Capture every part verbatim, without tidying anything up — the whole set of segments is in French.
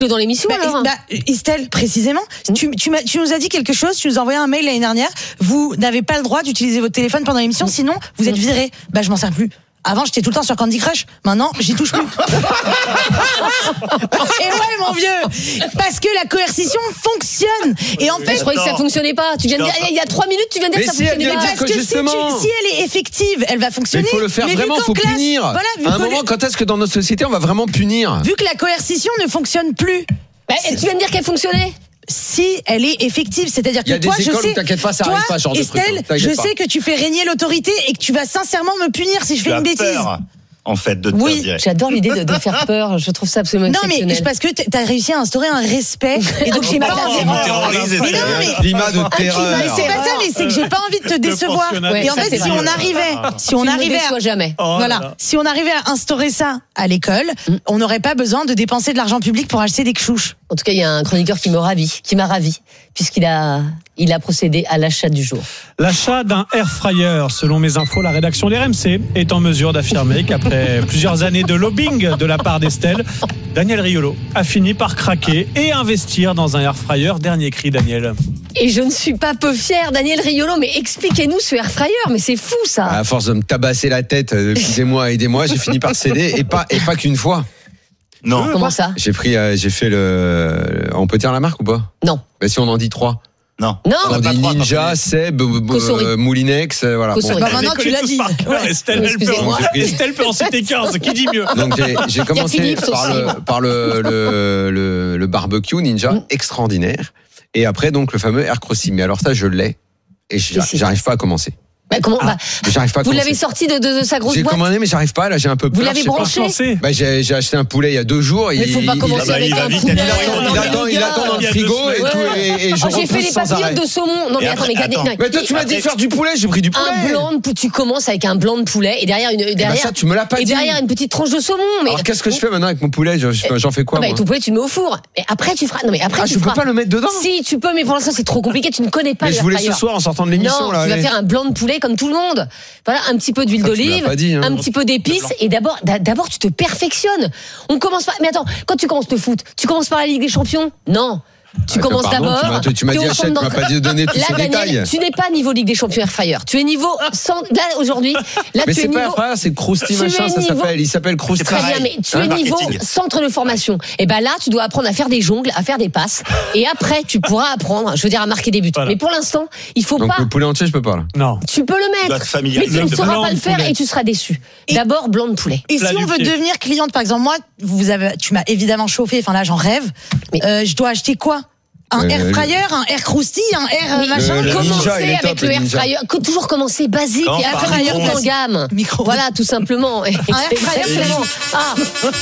dans l'émission bah, alors. Bah, Estelle, précisément, mmh. tu, tu, tu nous as dit quelque chose, tu nous as envoyé un mail l'année dernière, vous n'avez pas le droit d'utiliser votre téléphone pendant l'émission, mmh. sinon vous êtes viré. Bah je m'en sers plus. Avant, j'étais tout le temps sur Candy Crush. Maintenant, j'y touche plus. Et ouais, mon vieux, parce que la coercition fonctionne. Et en fait, je croyais que ça fonctionnait pas. Tu viens de dire, il y a trois minutes, tu viens de dire mais que ça si fonctionnait pas. Parce que justement... si, tu, si elle est effective, elle va fonctionner. Mais il faut le faire mais vraiment, il faut classe, punir. Voilà, à un moment, quand est-ce que dans notre société, on va vraiment punir ? Vu que la coercition ne fonctionne plus. Bah, tu viens de dire qu'elle fonctionnait. Si elle est effective, c'est-à-dire que toi, je sais, t'inquiète pas, ça toi, arrive pas, genre Estelle, de truc, je pas. sais que tu fais régner l'autorité et que tu vas sincèrement me punir si je fais une bêtise. Peur. En fait, de te oui, faire j'adore l'idée de, de faire peur. Je trouve ça absolument non, exceptionnel. Non, mais parce que t'as réussi à instaurer un respect. Et donc, j'ai pas envie. Mais non, mais climat de terreur. Mais c'est pas ça, mais c'est que j'ai pas envie de te décevoir. Ouais, et en fait, si on arrivait, si on arrivait, à, jamais. Voilà, si on arrivait à instaurer ça à l'école, mm. on n'aurait pas besoin de dépenser de l'argent public pour acheter des chouches. En tout cas, il y a un chroniqueur qui me ravit, qui m'a ravi, puisqu'il a, il a procédé à l'achat du jour. L'achat d'un air fryer, selon mes infos, la rédaction d'R M C est en mesure d'affirmer qu'après plusieurs années de lobbying de la part d'Estelle, Daniel Riolo a fini par craquer et investir dans un air fryer. Dernier cri, Daniel. Et je ne suis pas peu fier, Daniel Riolo, mais expliquez-nous ce air fryer, mais c'est fou ça. À force de me tabasser la tête depuis des mois et des mois, j'ai fini par céder et pas, et pas qu'une fois. Non. Comment ça ? J'ai pris, euh, j'ai fait le. On peut dire la marque ou pas ? Non. Bah si on en dit trois. Non. Non. On dit droit, Ninja, Seb, euh, Moulinex, euh, voilà. Bon. Bah maintenant tu l'as dit. Ouais. Estelle, elle peut, en, Estelle peut en citer quinze. Qui dit mieux ? Donc j'ai, j'ai commencé par, le, par le, le, le, le barbecue Ninja, mmh. extraordinaire. Et après donc le fameux Air Crossy. Mais alors ça je l'ai et j'arrive pas à commencer. Bah, comment, ah, bah, j'arrive pas à vous commencer. l'avez sorti de, de, de sa grosse j'ai boîte. J'ai commandé mais j'arrive pas là, j'ai un peu peur. Vous l'avez branché bah, j'ai, j'ai acheté un poulet il y a deux jours. Mais il faut pas commencer il, avec il un vite, poulet. Il attend, il attend, il attend dans le frigo et, ouais. tout, et, et je oh, j'ai fait les papillotes de saumon. Non mais attends, mais attends. Mais toi tu m'as dit de faire du poulet, j'ai pris du poulet. Un blanc de, tu commences avec un blanc de poulet et derrière une derrière. Ça tu me l'as pas dit. Et derrière une petite tranche de saumon. Mais alors qu'est-ce que je fais maintenant avec mon poulet ? J'en fais quoi ? Bah ton poulet tu le mets au four. Mais après tu feras. Non mais après tu feras. Je peux pas le mettre dedans ? Si tu peux, mais pour l'instant c'est trop compliqué. Tu ne connais pas. Mais je voulais ce soir en sortant de l'émission là. Tu vas faire un blanc de poulet comme tout le monde. Voilà, un petit peu d'huile d'olive, hein. un petit peu d'épices, et d'abord, d'abord tu te perfectionnes. On commence pas. Mais attends, quand tu commences le foot, tu commences par la Ligue des Champions ? Non. Tu ah, commences pardon, d'abord. Tu m'as, tu m'as dit achète, tu m'as pas dit de donner tous ces détails. Tu n'es pas niveau Ligue des Champions Air Fryer. Tu es niveau sans, là aujourd'hui. Là mais tu c'est es pas niveau. Air Fryer, c'est Krusty machin, ça niveau, s'appelle. Il s'appelle Krusty. Très bien, mais tu es niveau centre de formation. Et ben là, tu dois apprendre à faire des jongles, à faire des passes, et après tu pourras apprendre, je veux dire, à marquer des buts. Voilà. Mais pour l'instant, il faut donc, pas. Le poulet entier, je peux pas là. Non. Tu peux le mettre, mais tu ne sauras pas le faire et tu seras déçu. Et d'abord blanc de poulet. Et si on veut devenir cliente, par exemple, moi, vous avez, tu m'as évidemment chauffé. Enfin là, j'en rêve. Euh, je dois acheter quoi ? Un euh, air fryer, un air crousty, un air oui, machin. Le, commencer avec top, le, le air fryer. Toujours commencer basique et après fryer en gamme. Micro. Voilà, tout simplement. Un air fryer, finalement. Ah.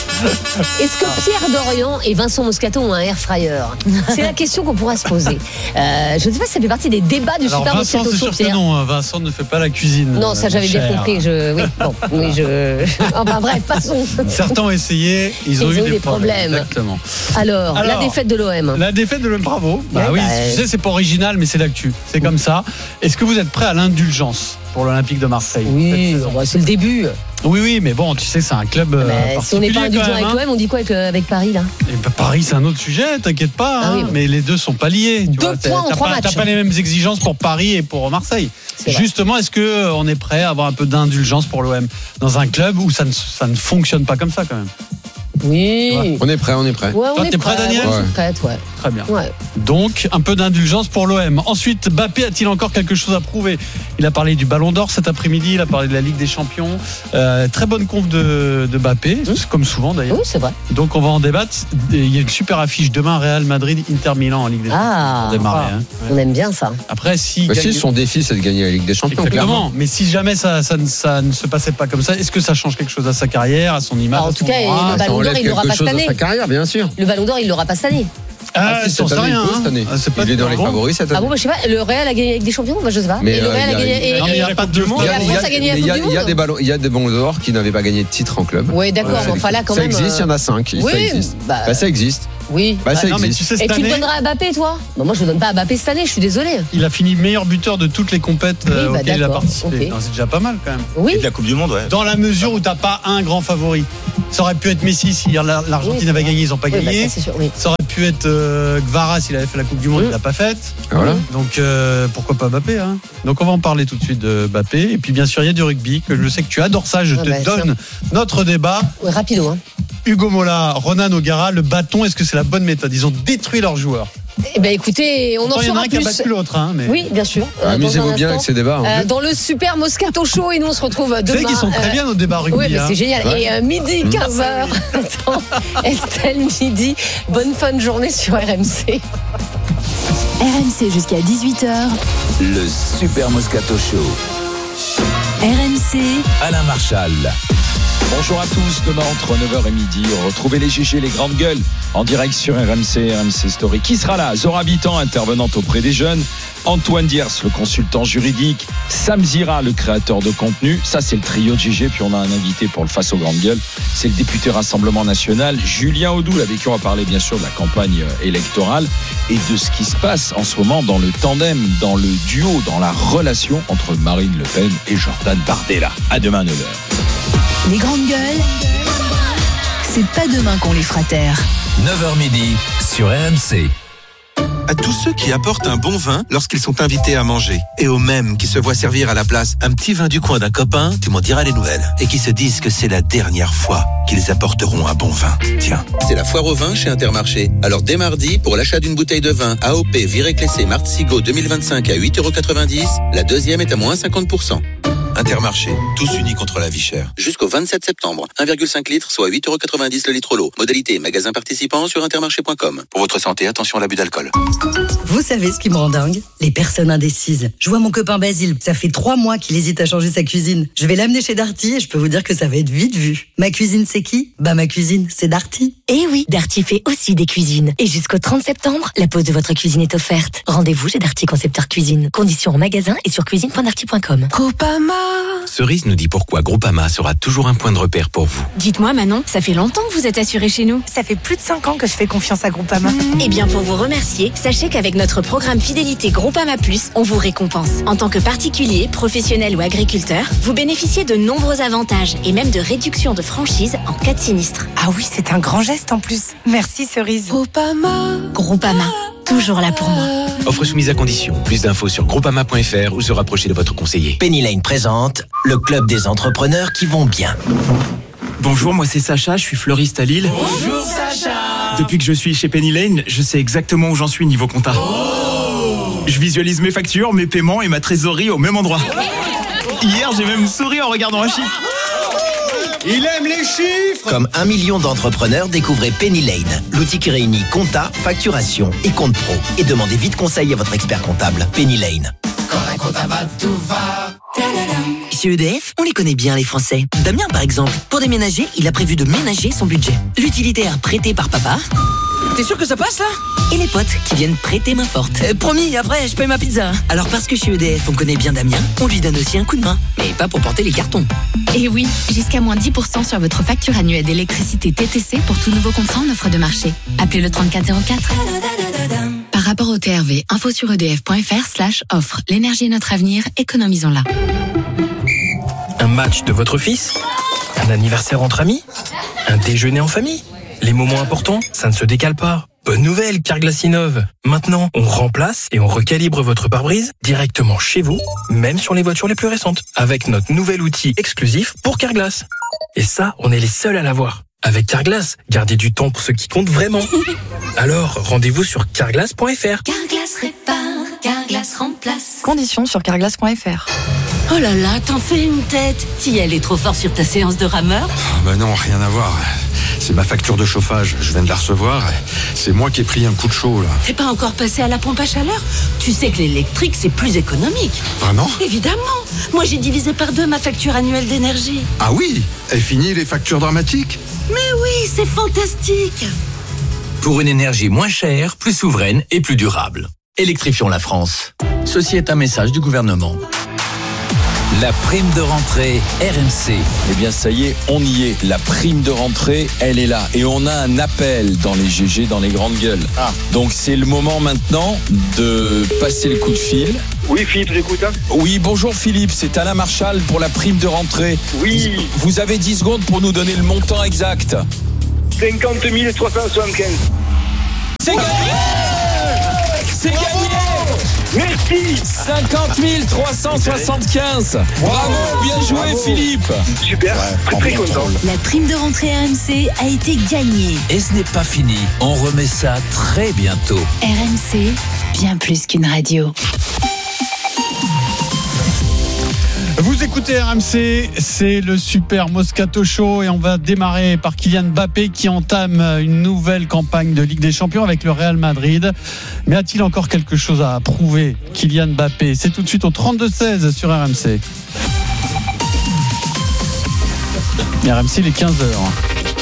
Est-ce que Pierre Dorian et Vincent Moscato ont un air fryer ? C'est la question qu'on pourra se poser. Euh, je ne sais pas si ça fait partie des débats du Alors, Super Vincent, Moscato. C'est sûr que non. Vincent ne fait pas la cuisine. Non, ça j'avais bien compris. Je, oui, bon, oui, je. Enfin bref, passons. Certains ont essayé, ils ont ils eu ont des, des problèmes. problèmes. Exactement. Alors, Alors, la défaite de l'O M. La défaite de l'O M. Bravo. Bah ouais, oui, bah, tu sais, c'est pas original, mais c'est l'actu. C'est comme ça. Est-ce que vous êtes prêt à l'indulgence pour l'Olympique de Marseille ? Oui, bah, c'est le début. Oui, oui, mais bon, tu sais, c'est un club. Mais si on n'est pas indulgent avec l'O M, on dit quoi avec, avec Paris là ? Et bah, Paris, c'est un autre sujet, t'inquiète pas. Ah, hein, oui, bon. Mais les deux sont pas liés. Tu deux vois, points en trois pas, matchs. T'as pas les mêmes exigences pour Paris et pour Marseille. C'est Justement, vrai. Est-ce que on est prêt à avoir un peu d'indulgence pour l'O M dans un club où ça ne, ça ne fonctionne pas comme ça quand même ? Oui. Ouais. On est prêt, on est prêt. Ouais, on Toi, est t'es prêt, prêt, Daniel ? Ouais, je suis prête, ouais. Très bien. Ouais. Donc, un peu d'indulgence pour l'O M. Ensuite, Mbappé a-t-il encore quelque chose à prouver ? Il a parlé du Ballon d'Or cet après-midi, il a parlé de la Ligue des Champions. Euh, très bonne conf de, de Mbappé, mmh. comme souvent d'ailleurs. Oui, c'est vrai. Donc, on va en débattre. Il y a une super affiche demain, Real Madrid, Inter Milan en Ligue des Champions. Ah, pour démarrer, hein. On aime bien ça. Après, si. Bah, gagne... si son défi, c'est de gagner la Ligue des Champions. Exactement. Mais si jamais ça, ça, ça ne se passait pas comme ça, est-ce que ça change quelque chose à sa carrière, à son image ? Alors, en tout cas, bras, le Ballon d'Or, il l'aura pas cette année. Sa carrière, bien sûr. Le Ballon d'Or, il l'aura pas cette année. Ah, ah si, cette année, rien, cette année. Ah, c'est pas il est dans les favoris cette année. Ah bon, bah, je sais pas. Le Real a gagné avec des champions, bah, je sais pas. Mais et le Real euh, a gagné. Non, mais il n'y a pas de monde. Et la France a gagné la Coupe du Monde. Il y a des ballons, il y a des ballons d'or qui n'avaient pas gagné de titre en club. Oui, d'accord. Mais enfin là, quand ça même. existe, il y en a cinq. Oui, ça existe. Bah, bah, ça existe. Oui. Bah, ça non, mais existe. tu sais, Et cette tu le année, donneras à Mbappé, toi? Bah, moi, je le donne pas à Mbappé cette année, je suis désolée. il a fini meilleur buteur de toutes les compètes Oui, euh, bah, auxquelles il a d'accord, participé. ok. Non, c'est déjà pas mal quand même. Oui. Et de la Coupe du Monde, ouais. Dans la mesure où t'as pas un grand favori. Ça aurait pu être Messi si l'Argentine Oui, avait gagné, ils ont pas Oui, bah, gagné. ça, c'est sûr, oui. Ça aurait pu être euh, Gvara s'il avait fait la Coupe du Monde, Mm. il l'a pas faite. Voilà. Donc euh, pourquoi pas Mbappé hein. Donc on va en parler tout de suite de Mbappé. Et puis bien sûr il y a du rugby, que je sais que tu adores ça. Je Ah te bah, donne notre débat. Oui, rapido, hein. Hugo Mola, Ronan O'Gara, le bâton, est-ce que c'est la bonne méthode? Ils ont détruit leurs joueurs. Eh ben, écoutez, on en Pourtant, il y en a saura un qui a plus. battu l'autre. Hein, mais... Oui, bien sûr. Euh, dans Amusez-vous un bien instant. avec ces débats. hein. Euh, dans le super Moscato Show, et nous on se retrouve Vous demain. savez qu'ils sont très euh, bien au débat rugby. Oui, mais hein. c'est génial. Ouais. Et euh, midi, quinze heures. Attends, Estelle, midi. Bonne fin de journée sur R M C. R M C jusqu'à dix-huit heures. Le Super Moscato Show. R M C, Alain Marchal. Bonjour à tous, demain entre neuf heures et midi, retrouvez les G G, les grandes gueules, en direct sur R M C, R M C Story. Qui sera là? Zora Habitant, intervenante auprès des jeunes, Antoine Diers, le consultant juridique, Sam Zira, le créateur de contenu. Ça, c'est le trio de G G. Puis on a un invité pour le Face aux grandes gueules. C'est le député Rassemblement National, Julien Audoul, avec qui on va parler bien sûr de la campagne électorale et de ce qui se passe en ce moment dans le tandem, dans le duo, dans la relation entre Marine Le Pen et Jordan Bardella. À demain, neuf heures. les grandes gueules, c'est pas demain qu'on les fera taire. neuf heures midi sur R M C. À tous ceux qui apportent un bon vin lorsqu'ils sont invités à manger. Et aux mêmes qui se voient servir à la place un petit vin du coin d'un copain, tu m'en diras les nouvelles. Et qui se disent que c'est la dernière fois qu'ils apporteront un bon vin. Tiens, c'est la foire au vin chez Intermarché. Alors dès mardi, pour l'achat d'une bouteille de vin A O P Viré Clessé Martesigo deux mille vingt-cinq à huit euros quatre-vingt-dix, la deuxième est à moins cinquante pour cent. Intermarché, tous unis contre la vie chère. Jusqu'au vingt-sept septembre, un virgule cinq litres, soit huit euros quatre-vingt-dix le litre l'eau. Modalité magasin participant sur intermarché point com. Pour votre santé, attention à l'abus d'alcool. Vous savez ce qui me rend dingue? Les personnes indécises. Je vois mon copain Basile, ça fait trois mois qu'il hésite à changer sa cuisine. Je vais l'amener chez Darty et je peux vous dire que ça va être vite vu. Ma cuisine, c'est qui? Bah ma cuisine, c'est Darty. Eh oui, Darty fait aussi des cuisines. Et jusqu'au trente septembre, la pose de votre cuisine est offerte. Rendez-vous chez Darty Concepteur Cuisine. Conditions en magasin et sur cuisine point darty point com. Groupama. Cerise nous dit pourquoi Groupama sera toujours un point de repère pour vous. Dites-moi Manon, ça fait longtemps que vous êtes assuré chez nous. Ça fait plus de cinq ans que je fais confiance à Groupama. Eh bien, pour vous remercier, sachez qu'avec notre programme Fidélité Groupama Plus, on vous récompense. En tant que particulier, professionnel ou agriculteur, vous bénéficiez de nombreux avantages et même de réductions de franchise en cas de sinistre. Ah oui, c'est un grand geste en plus. Merci Cerise. Groupama. Groupama, toujours là pour moi. Offre soumise à condition. Plus d'infos sur groupama point f r ou se rapprocher de votre conseiller. Penny Lane présente le club des entrepreneurs qui vont bien. Bonjour, moi c'est Sacha, je suis fleuriste à Lille. Bonjour Sacha. Depuis que je suis chez Penny Lane, je sais exactement où j'en suis niveau compta. Oh. Je visualise mes factures, mes paiements et ma trésorerie au même endroit. Hier, j'ai même souri en regardant un chiffre. Il aime les chiffres. Comme un million d'entrepreneurs, découvrez Penny Lane, l'outil qui réunit compta, facturation et compte pro. Et demandez vite conseil à votre expert comptable. Penny Lane. Quand un compta va, tout va. Chez E D F, on les connaît bien les Français. Damien par exemple, pour déménager, il a prévu de ménager son budget. L'utilitaire prêté par papa. T'es sûr que ça passe là? Et les potes qui viennent prêter main forte. Euh, promis, après je paye ma pizza. Alors parce que chez E D F on connaît bien Damien, on lui donne aussi un coup de main. Mais pas pour porter les cartons. Et oui, jusqu'à moins dix pour cent sur votre facture annuelle d'électricité T T C pour tout nouveau contrat en offre de marché. Appelez le trente-quatre zéro quatre. Par rapport au T R V, info sur edf point f r slash offre. L'énergie est notre avenir, économisons-la. Un match de votre fils? Un anniversaire entre amis? Un déjeuner en famille? Les moments importants, ça ne se décale pas. Bonne nouvelle, Carglass innove. Maintenant, on remplace et on recalibre votre pare-brise directement chez vous, même sur les voitures les plus récentes, avec notre nouvel outil exclusif pour Carglass. Et ça, on est les seuls à l'avoir. Avec Carglass, gardez du temps pour ce qui compte vraiment. Alors, rendez-vous sur carglass point f r. Carglass répare, Carglass remplace. Conditions sur carglass point f r. Oh là là, t'en fais une tête. T'y allais trop fort sur ta séance de rameur? Oh bah non, rien à voir. C'est ma facture de chauffage, je viens de la recevoir. C'est moi qui ai pris un coup de chaud là. T'es pas encore passé à la pompe à chaleur? Tu sais que l'électrique c'est plus économique. Vraiment? Évidemment. Moi j'ai divisé par deux ma facture annuelle d'énergie. Ah oui? Et fini les factures dramatiques? Mais oui, c'est fantastique. Pour une énergie moins chère, plus souveraine et plus durable. Électrifions la France. Ceci est un message du gouvernement. La prime de rentrée R M C. Eh bien ça y est, on y est. La prime de rentrée, elle est là. Et on a un appel dans les G G, dans les grandes gueules. Ah. Donc c'est le moment maintenant de passer le coup de fil. Oui, Philippe, j'écoute. Hein. Oui, bonjour Philippe, c'est Alain Marchal pour la prime de rentrée. Oui. Vous avez dix secondes pour nous donner le montant exact. cinquante mille trois cent soixante-quinze. C'est gagné. C'est gagné. Merci. cinquante mille trois cent soixante-quinze. Bravo, bien joué Bravo. Philippe. Super, ouais, très content. La prime de rentrée R M C a été gagnée. Et ce n'est pas fini, on remet ça très bientôt. R M C, bien plus qu'une radio. Vous écoutez R M C, c'est le Super Moscato Show et on va démarrer par Kylian Mbappé qui entame une nouvelle campagne de Ligue des Champions avec le Real Madrid. Mais a-t-il encore quelque chose à prouver, Kylian Mbappé? C'est tout de suite au trente-deux seize sur R M C. R M C, il est quinze heures.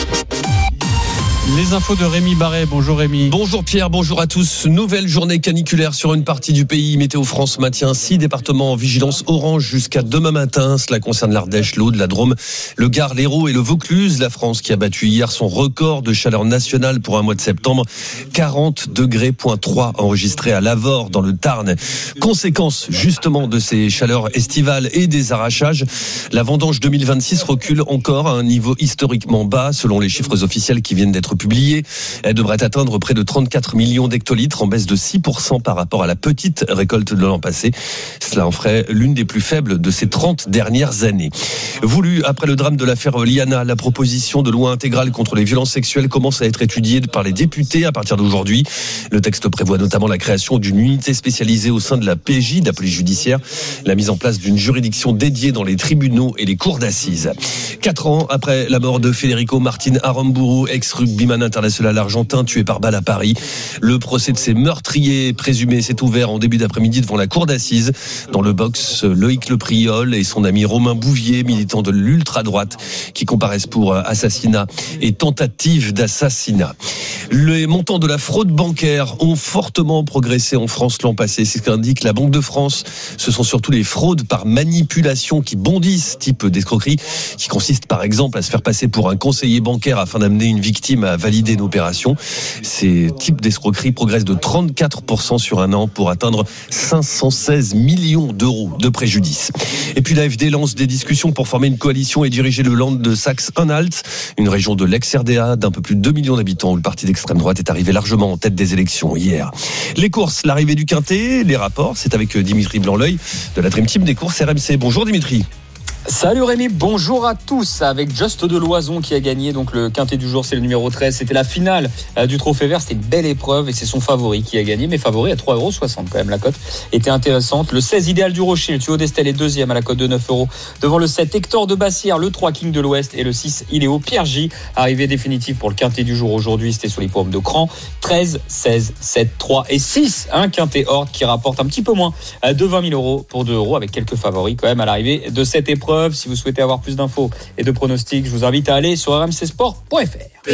Les infos de Rémi Barret. Bonjour Rémi. Bonjour Pierre, bonjour à tous. Nouvelle journée caniculaire sur une partie du pays. Météo France maintient six départements en vigilance orange jusqu'à demain matin. Cela concerne l'Ardèche, l'Aude, la Drôme, le Gard, l'Hérault et le Vaucluse. La France qui a battu hier son record de chaleur nationale pour un mois de septembre. quarante degrés trois enregistrés à Lavore dans le Tarn. Conséquence justement de ces chaleurs estivales et des arrachages, la vendange deux mille vingt-six recule encore à un niveau historiquement bas selon les chiffres officiels qui viennent d'être publiée. Elle devrait atteindre près de trente-quatre millions d'hectolitres, en baisse de six pour cent par rapport à la petite récolte de l'an passé. Cela en ferait l'une des plus faibles de ces trente dernières années. Voulu après le drame de l'affaire Liana, la proposition de loi intégrale contre les violences sexuelles commence à être étudiée par les députés à partir d'aujourd'hui. Le texte prévoit notamment la création d'une unité spécialisée au sein de la P J, de la police judiciaire, la mise en place d'une juridiction dédiée dans les tribunaux et les cours d'assises. Quatre ans après la mort de Federico Martin Aramburu, ex-rugbyman international argentin tué par balle à Paris, le procès de ces meurtriers présumés s'est ouvert en début d'après-midi devant la cour d'assises. Dans le box, Loïc Lepriol et son ami Romain Bouvier, militant de l'ultra-droite, qui comparaissent pour assassinat et tentative d'assassinat. Les montants de la fraude bancaire ont fortement progressé en France l'an passé. C'est ce qu'indique la Banque de France. Ce sont surtout les fraudes par manipulation qui bondissent, type d'escroquerie, qui consiste par exemple à se faire passer pour un conseiller bancaire afin d'amener une victime à valider une opération. Ces types d'escroquerie progressent de trente-quatre pour cent sur un an pour atteindre cinq cent seize millions d'euros de préjudice. Et puis l'A F D lance des discussions pour former une coalition et diriger le Land de Saxe-Anhalt, une région de l'ex-R D A d'un peu plus de deux millions d'habitants où le parti d'extrême droite est arrivé largement en tête des élections hier. Les courses, l'arrivée du Quintet, les rapports, c'est avec Dimitri Blanc-L'Oeil de la Dream Team des courses R M C. Bonjour Dimitri. Salut Rémi, bonjour à tous. Avec Just de Loison qui a gagné donc le quintet du jour, c'est le numéro treize. C'était la finale euh, du Trophée Vert, c'était une belle épreuve et c'est son favori qui a gagné. Mais favori à trois euros soixante quand même, la cote était intéressante. Le seize Idéal du Rocher, le tuyau d'Estelle est deuxième à la cote de neuf euros. Devant le sept Hector de Bassière, le trois King de l'Ouest et le six Iléo Pierre J. Arrivée définitive pour le quintet du jour aujourd'hui, c'était sur l'hippodrome de Cran. treize, seize, sept, trois et six. Un quintet Horde qui rapporte un petit peu moins de vingt mille euros pour deux euros avec quelques favoris quand même à l'arrivée de cette épreuve. Si vous souhaitez avoir plus d'infos et de pronostics, je vous invite à aller sur r m c sport point f r.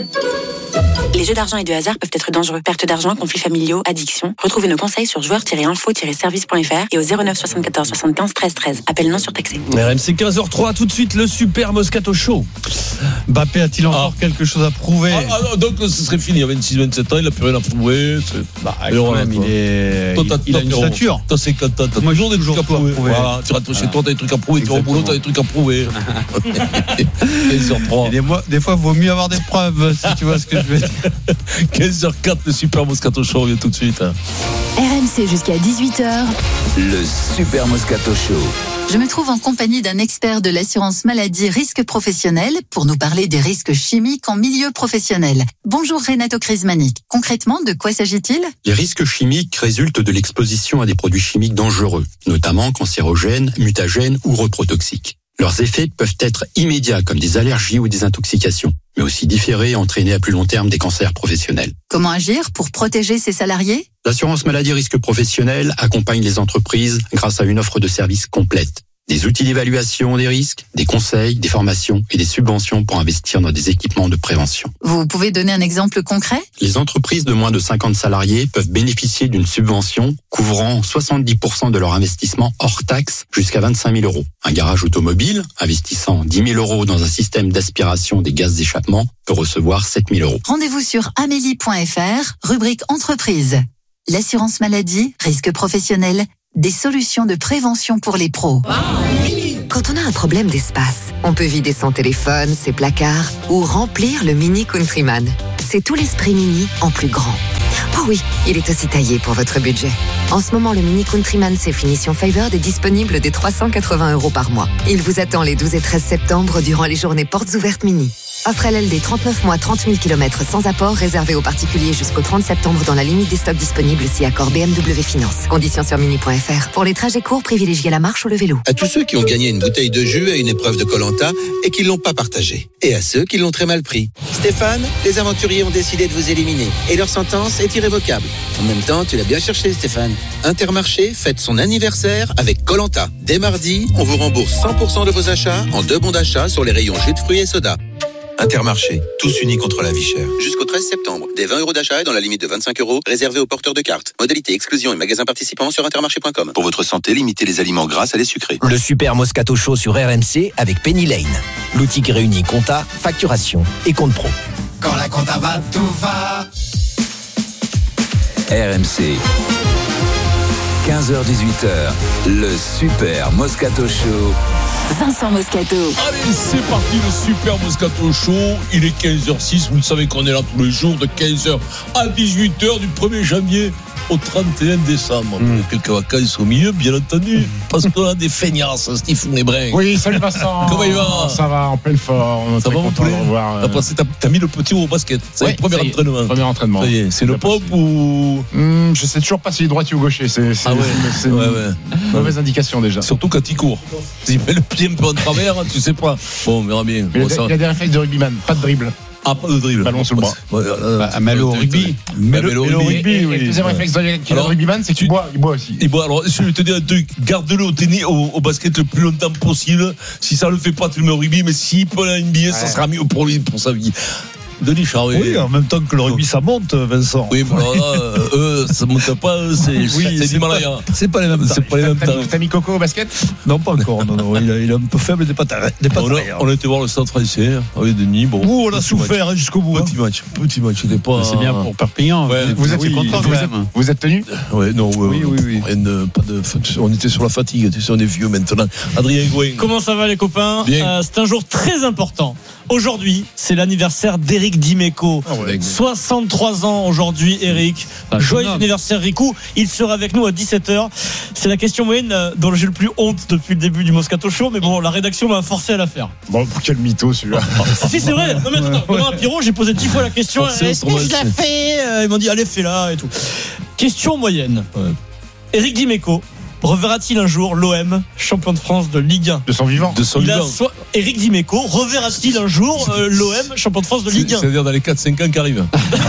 Les jeux d'argent et de hasard peuvent être dangereux. Perte d'argent, conflits familiaux, addiction. Retrouvez nos conseils sur joueurs tiret info tiret service point f r et au zéro neuf soixante-quatorze soixante-quinze treize treize. Appel non surtaxé. R M C quinze heures trois, tout de suite le Super Moscato Show. Mbappé a-t-il encore ah. quelque chose à prouver? ah, ah, Donc ce serait fini, à vingt-six vingt-sept ans, il n'a plus rien à prouver. Bah, quand même, il, est... toi, il, il a une stature. T'as cinquante ans, t'as toujours des trucs à prouver. Voilà, tu rentres chez toi, t'as des trucs à prouver, tu vas au boulot, t'as des trucs à prouver. quinze heures trois. Des, des fois, il vaut mieux avoir des preuves, si tu vois ce que je veux dire. quinze heures quatre, le Super Moscato Show, vient tout de suite. R M C jusqu'à dix-huit heures. Le Super Moscato Show. Je me trouve en compagnie d'un expert de l'assurance maladie risque professionnel pour nous parler des risques chimiques en milieu professionnel. Bonjour Renato Crismanic. Concrètement, de quoi s'agit-il? Les risques chimiques résultent de l'exposition à des produits chimiques dangereux, notamment cancérogènes, mutagènes ou reprotoxiques. Leurs effets peuvent être immédiats comme des allergies ou des intoxications, mais aussi différés et entraîner à plus long terme des cancers professionnels. Comment agir pour protéger ses salariés? L'assurance maladie risque professionnel accompagne les entreprises grâce à une offre de services complète. Des outils d'évaluation des risques, des conseils, des formations et des subventions pour investir dans des équipements de prévention. Vous pouvez donner un exemple concret ? Les entreprises de moins de cinquante salariés peuvent bénéficier d'une subvention couvrant soixante-dix pour cent de leur investissement hors taxe jusqu'à vingt-cinq mille euros. Un garage automobile investissant dix mille euros dans un système d'aspiration des gaz d'échappement peut recevoir sept mille euros. Rendez-vous sur amélie point f r, rubrique entreprise. L'assurance maladie, risque professionnel, des solutions de prévention pour les pros. Quand on a un problème d'espace, on peut vider son téléphone, ses placards ou remplir le Mini Countryman. C'est tout l'esprit Mini en plus grand. Oh oui, il est aussi taillé pour votre budget. En ce moment, le Mini Countryman C Finition Favored est disponible dès trois cent quatre-vingts euros par mois. Il vous attend les douze et treize septembre durant les journées portes ouvertes Mini. Offre L L D trente-neuf mois, trente mille kilomètres sans apport, réservé aux particuliers jusqu'au trente septembre dans la limite des stocks disponibles si accord B M W Finance. Conditions sur mini point f r. Pour les trajets courts, privilégiez la marche ou le vélo. À tous ceux qui ont gagné une bouteille de jus à une épreuve de Koh-Lanta et qui ne l'ont pas partagé. Et à ceux qui l'ont très mal pris. Stéphane, les aventuriers ont décidé de vous éliminer et leur sentence est irrévocable. En même temps, tu l'as bien cherché, Stéphane. Intermarché fête son anniversaire avec Koh-Lanta. Dès mardi, on vous rembourse cent pour cent de vos achats en deux bons d'achat sur les rayons jus de fruits et soda. Intermarché, tous unis contre la vie chère. Jusqu'au treize septembre, des vingt euros d'achat et dans la limite de vingt-cinq euros, réservés aux porteurs de cartes. Modalité exclusion et magasins participants sur intermarché point com. Pour votre santé, limitez les aliments gras à les sucrés. Le super Moscato Show sur R M C avec Penny Lane. L'outil qui réunit compta, facturation et compte pro. Quand la compta va, tout va. R M C. quinze heures dix-huit heures, le super Moscato Show. Vincent Moscato. Allez, c'est parti, le super Moscato Show. Il est quinze heures six. Vous le savez qu'on est là tous les jours de quinze heures à dix-huit heures du premier janvier au trente et un décembre. Mmh. Quelques vacances au milieu, bien entendu. Mmh. Parce qu'on a des feignasses, Stephen Lebrun. Oui, salut Vincent. Comment il va ? Ça va, en pleine forme. Ça va, vous plaît ? T'as, passé, t'as, t'as mis le petit au basket. C'est ouais, le premier entraînement. Premier entraînement. Ça y est, c'est le pop ou. Mmh, je sais toujours pas s'il est droitier ou gaucher. C'est, c'est, ah ouais. c'est ouais, une ouais. mauvaise indication déjà. Surtout quand il court. S'il met le pied un peu en travers, tu sais pas. Bon, on verra bien. Mais bon, il, a, il a des réflexes de rugbyman, pas de dribble. Ah, pas de dribble. Ballon sous le bras. Ouais, euh, bah, Malo au rugby. Malo au rugby, oui. Le deuxième réflexe qu'il a de rugbyman, c'est qu'il boit. Il boit aussi. Il boit. Alors, je vais te dire un truc. Garde-le au tennis, au, au basket le plus longtemps possible. Si ça le fait pas, tu le mets au rugby. Mais s'il peut aller à N B A, ouais. Ça sera mieux pour lui, pour sa vie. Denis Charvet. Oui, en même temps que le rugby, ça monte, Vincent. Oui, mais alors là, eux, ça monte pas, c'est, oui, c'est l'Himalaya. C'est pas les mêmes temps. C'est pas les mêmes temps. T'as mis Coco au basket ? Non, pas encore. Non, non, il, est, il est un peu faible des pattes. Des pattes on, a, on a été voir le Stade Français avec Denis. Bon, Ouh, on a souffert match. Jusqu'au bout. Petit match, petit match. C'était pas. C'est bien pour Perpignan. Ouais, vous êtes oui, content quand même. Vous êtes tenu ? Ouais, non, ouais, oui, oui, oui. Rien de, pas de, on était sur la fatigue. Tu sais, on est vieux maintenant. Adrien Gouin. Comment ça va les copains ? Bien. Euh, c'est un jour très important. Aujourd'hui, c'est l'anniversaire d'Éric Dimeco. Oh, ouais. soixante-trois ans aujourd'hui, Eric. Ah, joyeux anniversaire, Ricou. Il sera avec nous à dix-sept heures. C'est la question moyenne dont j'ai le plus honte depuis le début du Moscato Show, mais bon, la rédaction m'a forcé à la faire. Bon, quel mytho celui-là. Si, c'est vrai. Non, mais attends, pendant un Pierrot, j'ai posé dix fois la question. Est-ce que je la fais ? Ils m'ont dit, allez, fais-la et tout. Question moyenne. Ouais. Éric Dimeco reverra-t-il un jour l'O M champion de France de Ligue un ? De son vivant. De son Il vivant. A so- Éric Dimeco reverra-t-il un jour euh, l'O M champion de France de Ligue un ? C'est-à-dire dans les quatre cinq ans qui arrivent.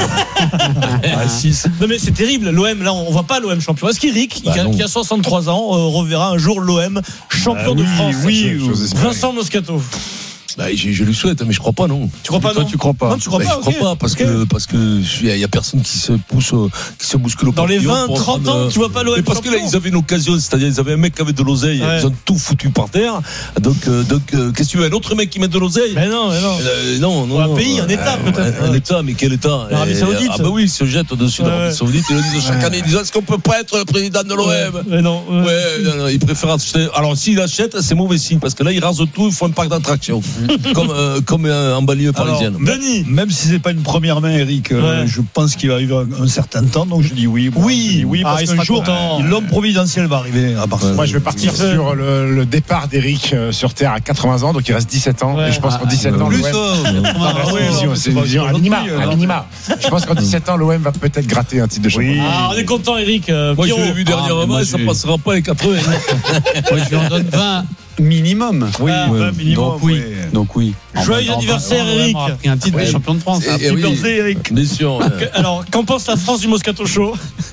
Ah, six. Non mais c'est terrible, l'O M, là on voit pas l'O M champion. Est-ce qu'Éric, bah qui, a, qui a soixante-trois ans, euh, reverra un jour l'O M champion bah, oui, de France ? Oui, oui. Vincent Moscato. Bah, je, je lui souhaite, mais je crois pas, non. Tu crois pas, toi, non tu crois pas. Non, tu crois bah, pas. Je okay. crois pas, parce okay. que, parce que, il y a personne qui se pousse, qui se bouscule au Dans les vingt, trente ans, tu vois pas l'O M. Mais parce que là, ils avaient une occasion, c'est-à-dire, ils avaient un mec qui avait de l'oseille, ouais. Ils ont tout foutu par terre. Donc, euh, donc, euh, qu'est-ce que tu veux, un autre mec qui met de l'oseille? Mais non, mais non. Euh, non, non. Un non, pays, un État, euh, peut-être. Un, un État, mais quel État? L'Arabie Saoudite. Ah, bah oui, ils se jettent au-dessus de l'Arabie Saoudite, ils le disent chaque année, ils disent, est-ce qu'on peut pas être le président de l'O M? Mais non. Ouais, non, non, ils préfèrent acheter. Alors, s'ils achètent, c'est mauvais signe, parce que là, ils rasent tout, ils font un parc d'attractions. Comme, euh, comme en banlieue parisienne. Alors, Denis, même si c'est pas une première main, Eric, ouais. euh, je pense qu'il va arriver un, un certain temps, donc je dis oui. Bon, oui, dis oui, parce ah, qu'un jour, l'homme providentiel va arriver à partir. Ouais. Moi, je vais partir ouais. sur le, le départ d'Eric euh, sur Terre à quatre-vingts ans, donc il reste dix-sept ans. Ouais. Et je pense ah, qu'en dix-sept ans, plus l'O M. C'est une vision à minima. À minima. Je pense qu'en dix-sept ans, l'O M va peut-être gratter un titre de champion. Oui. Ah, on est content, Eric. Euh, moi, je l'ai vu dernièrement et ça passera pas les quatre-vingts. Moi, je lui en donne vingt. Minimum. Oui, ah, ouais. minimum. Donc oui. Ouais. Donc oui. Joyeux anniversaire, Eric. On a pris un titre ouais. de champion de France. Happy birthday, Eric. Bien sûr. Alors, qu'en pense la France du Moscato Show?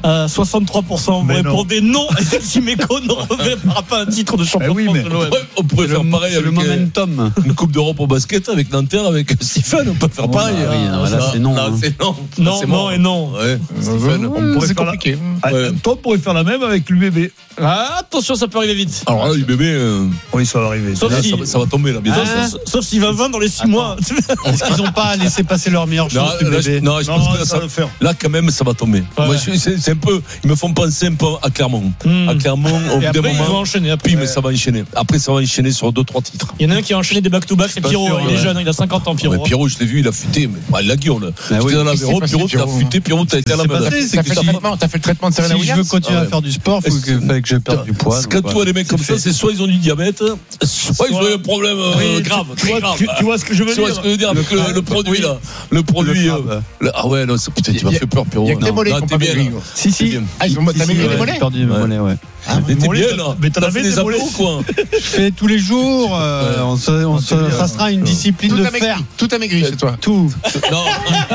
Euh, soixante-trois pour cent vous Mais répondez non. Eric Dimeco ne reverra pas un titre de champion oui, de France mais de l'O M. On pourrait faire pareil avec le momentum. une Coupe d'Europe au basket avec Nanterre, avec Stephen. On peut faire Oh, pareil. bah oui, non, là, c'est non, hein. c'est non. Non, C'est non mort. et non. Ouais, Stephen. On pourrait C'est faire la- compliqué. Ah, Ouais. Toi, on pourrait faire la même avec l'U B B. Ah, attention, ça peut arriver vite. Alors là, U B B, euh, Oui, ça va arriver. Sauf là, si- ça, va- ça va tomber là. Mais Sauf, Hein sauf- sauf s'il va vingt dans les six mois. Est-ce qu'ils n'ont pas laissé passer leur meilleure Non, chance, là, l'U B je, B? non, je pense que là, ça ça- va le faire. là, quand même, ça va tomber. Ouais. Moi, je- c'est, c'est un peu, ils me font penser un peu à Clermont. Hmm. À Clermont, au bout Et d'un après, ils vont moment. enchaîner. Après, Oui, mais ça va enchaîner. Après, ça va enchaîner sur deux, trois titres. il y en a un qui a enchaîné des back-to-back, c'est pas Pierrot. sûr, il ouais. est jeune, il a cinquante ans, Pierrot. Mais Pierrot, je l'ai vu, il a futé. Mais, bah, la gueule. Bah Tu oui. étais dans Qu'est-ce qui l'Avéro, s'est Pierrot, passé, t'as Pierrot futé, Pierrot, t'as été à la C'est manœuvre. passé, c'est T'as que fait le si- traitement, t'as fait le traitement de Serena Si je veux Williams. continuer Ah à ouais. faire du sport, il fallait que je perde du poids. Quand donc, tu vois des mecs comme ça, c'est soit ils ont du diabète, soit ils ont eu un problème euh, Oui, grave, tu- très tu vois- grave. tu- tu vois ce que je veux Tu vois dire. ce que je veux dire avec le, le produit là, le produit. Le euh, crabe. le- ah ouais, non, ça, putain, tu m'as Il y a- fait peur, Pierrot. Il y a que les Non, mollets non, qui ont t'es pas bien, maigri. là. Si, T'es si. bien. Ah, ils ont Si, t'as si, maigri ouais, les mollets j'ai perdu le Ouais. mollet, ouais. Mais t'es mollet, bien là. mais t'en T'as avais fait des des abdos mollets ou quoi? Je fais tous les jours, euh, on se, on se, ça sera une discipline Tout de a maigri. fer. Tout a maigri chez toi. Tout. Non,